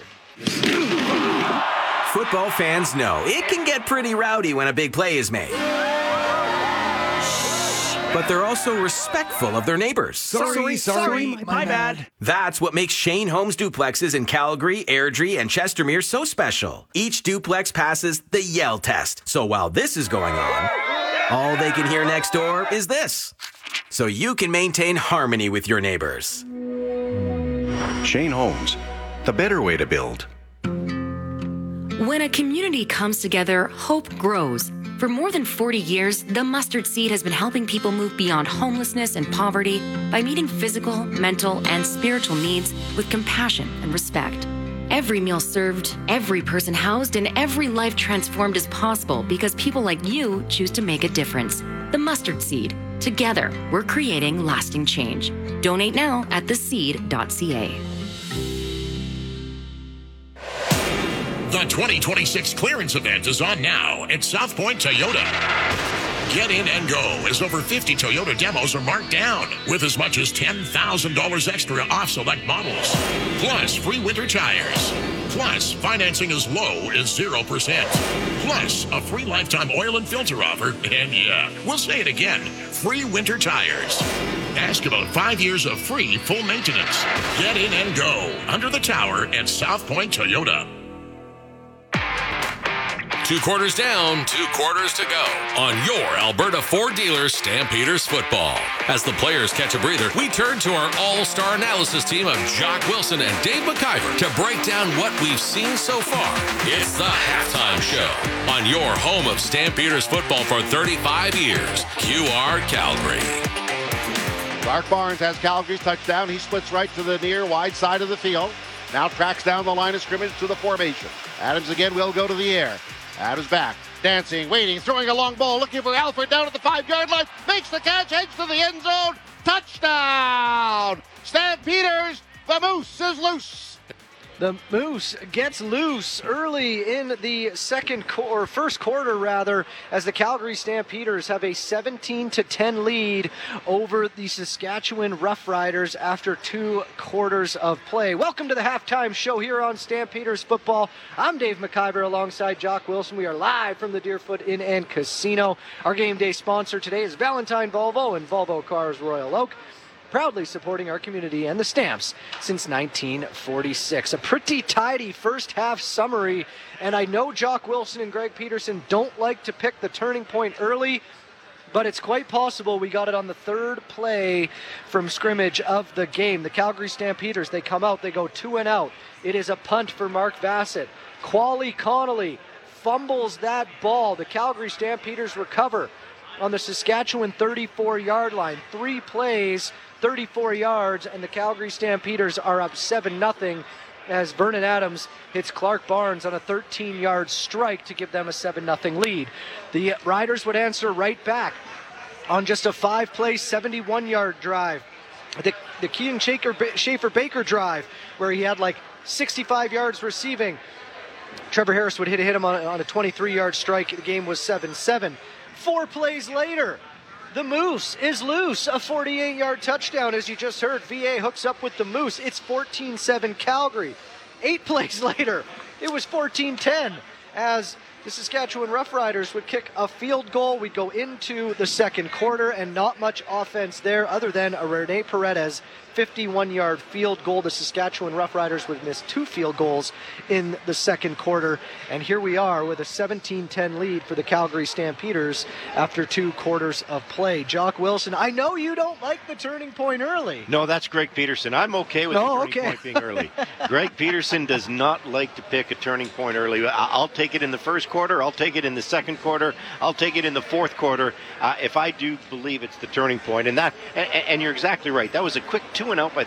Speaker 12: Football fans know it can get pretty rowdy when a big play is made. But they're also respectful of their neighbors.
Speaker 10: Sorry, my bad.
Speaker 12: That's what makes Shane Homes duplexes in Calgary, Airdrie, and Chestermere so special. Each duplex passes the yell test. So while this is going on, all they can hear next door is this. So you can maintain harmony with your neighbors.
Speaker 14: Shane Homes, the better way to build.
Speaker 15: When a community comes together, hope grows. For more than 40 years, the Mustard Seed has been helping people move beyond homelessness and poverty by meeting physical, mental, and spiritual needs with compassion and respect. Every meal served, every person housed, and every life transformed is possible because people like you choose to make a difference. The Mustard Seed. Together, we're creating lasting change. Donate now at theseed.ca.
Speaker 11: The 2026 clearance event is on now at South Point Toyota. Get in and go as over 50 Toyota demos are marked down with as much as $10,000 extra off select models. Plus free winter tires. Plus financing as low as 0%. Plus a free lifetime oil and filter offer. And yeah, we'll say it again, free winter tires. Ask about 5 years of free full maintenance. Get in and go under the tower at South Point Toyota.
Speaker 3: 2 quarters down, 2 quarters to go on your Alberta Ford dealers Stampeders football. As the players catch a breather, we turn to our all-star analysis team of Jock Wilson and Dave McIver to break down what we've seen so far. It's the Halftime Show on your home of Stampeders football for 35 years, QR Calgary.
Speaker 4: Clark Barnes has Calgary's touchdown. He splits right to the near wide side of the field. Now tracks down the line of scrimmage to the formation. Adams again will go to the air. Adams back, dancing, waiting, throwing a long ball, looking for Alford down at the 5-yard line. Makes the catch, heads to the end zone. Touchdown! Stampeders, the Moose is loose.
Speaker 10: The Moose gets loose early in the first quarter, as the Calgary Stampeders have a 17-10 lead over the Saskatchewan Roughriders after 2 quarters of play. Welcome to the halftime show here on Stampeders Football. I'm Dave McIver alongside Jock Wilson. We are live from the Deerfoot Inn and Casino. Our game day sponsor today is Valentine Volvo and Volvo Cars Royal Oak, proudly supporting our community and the Stamps since 1946. A pretty tidy first half summary, and I know Jock Wilson and Greg Peterson don't like to pick the turning point early, but it's quite possible we got it on the 3rd play from scrimmage of the game. The Calgary Stampeders, they come out, they go 2 and out. It is a punt for Mark Bassett. Quali Connolly fumbles that ball. The Calgary Stampeders recover on the Saskatchewan 34-yard line. 3 plays, 34 yards, and the Calgary Stampeders are up 7-0 as Vernon Adams hits Clark Barnes on a 13-yard strike to give them a 7-0 lead. The Riders would answer right back on just a 5-play, 71-yard drive. The Keaton Schaefer-Baker drive, where he had like 65 yards receiving. Trevor Harris would hit him on a 23-yard strike. The game was 7-7. 4 plays later, the Moose is loose. A 48-yard touchdown, as you just heard. VA hooks up with the Moose. It's 14-7 Calgary. 8 plays later, it was 14-10 as the Saskatchewan Roughriders would kick a field goal. We'd go into the second quarter, and not much offense there other than a Rene Paredes 51-yard field goal. The Saskatchewan Roughriders would miss 2 field goals in the second quarter. And here we are with a 17-10 lead for the Calgary Stampeders after 2 quarters of play. Jock Wilson, I know you don't like the turning point early.
Speaker 13: No, that's Greg Peterson. I'm okay with the turning point being early. Greg Peterson does not like to pick a turning point early. I'll take it in the first quarter. I'll take it in the second quarter. I'll take it in the fourth quarter if I do believe it's the turning point. And you're exactly right. That was a quick 2-and-out by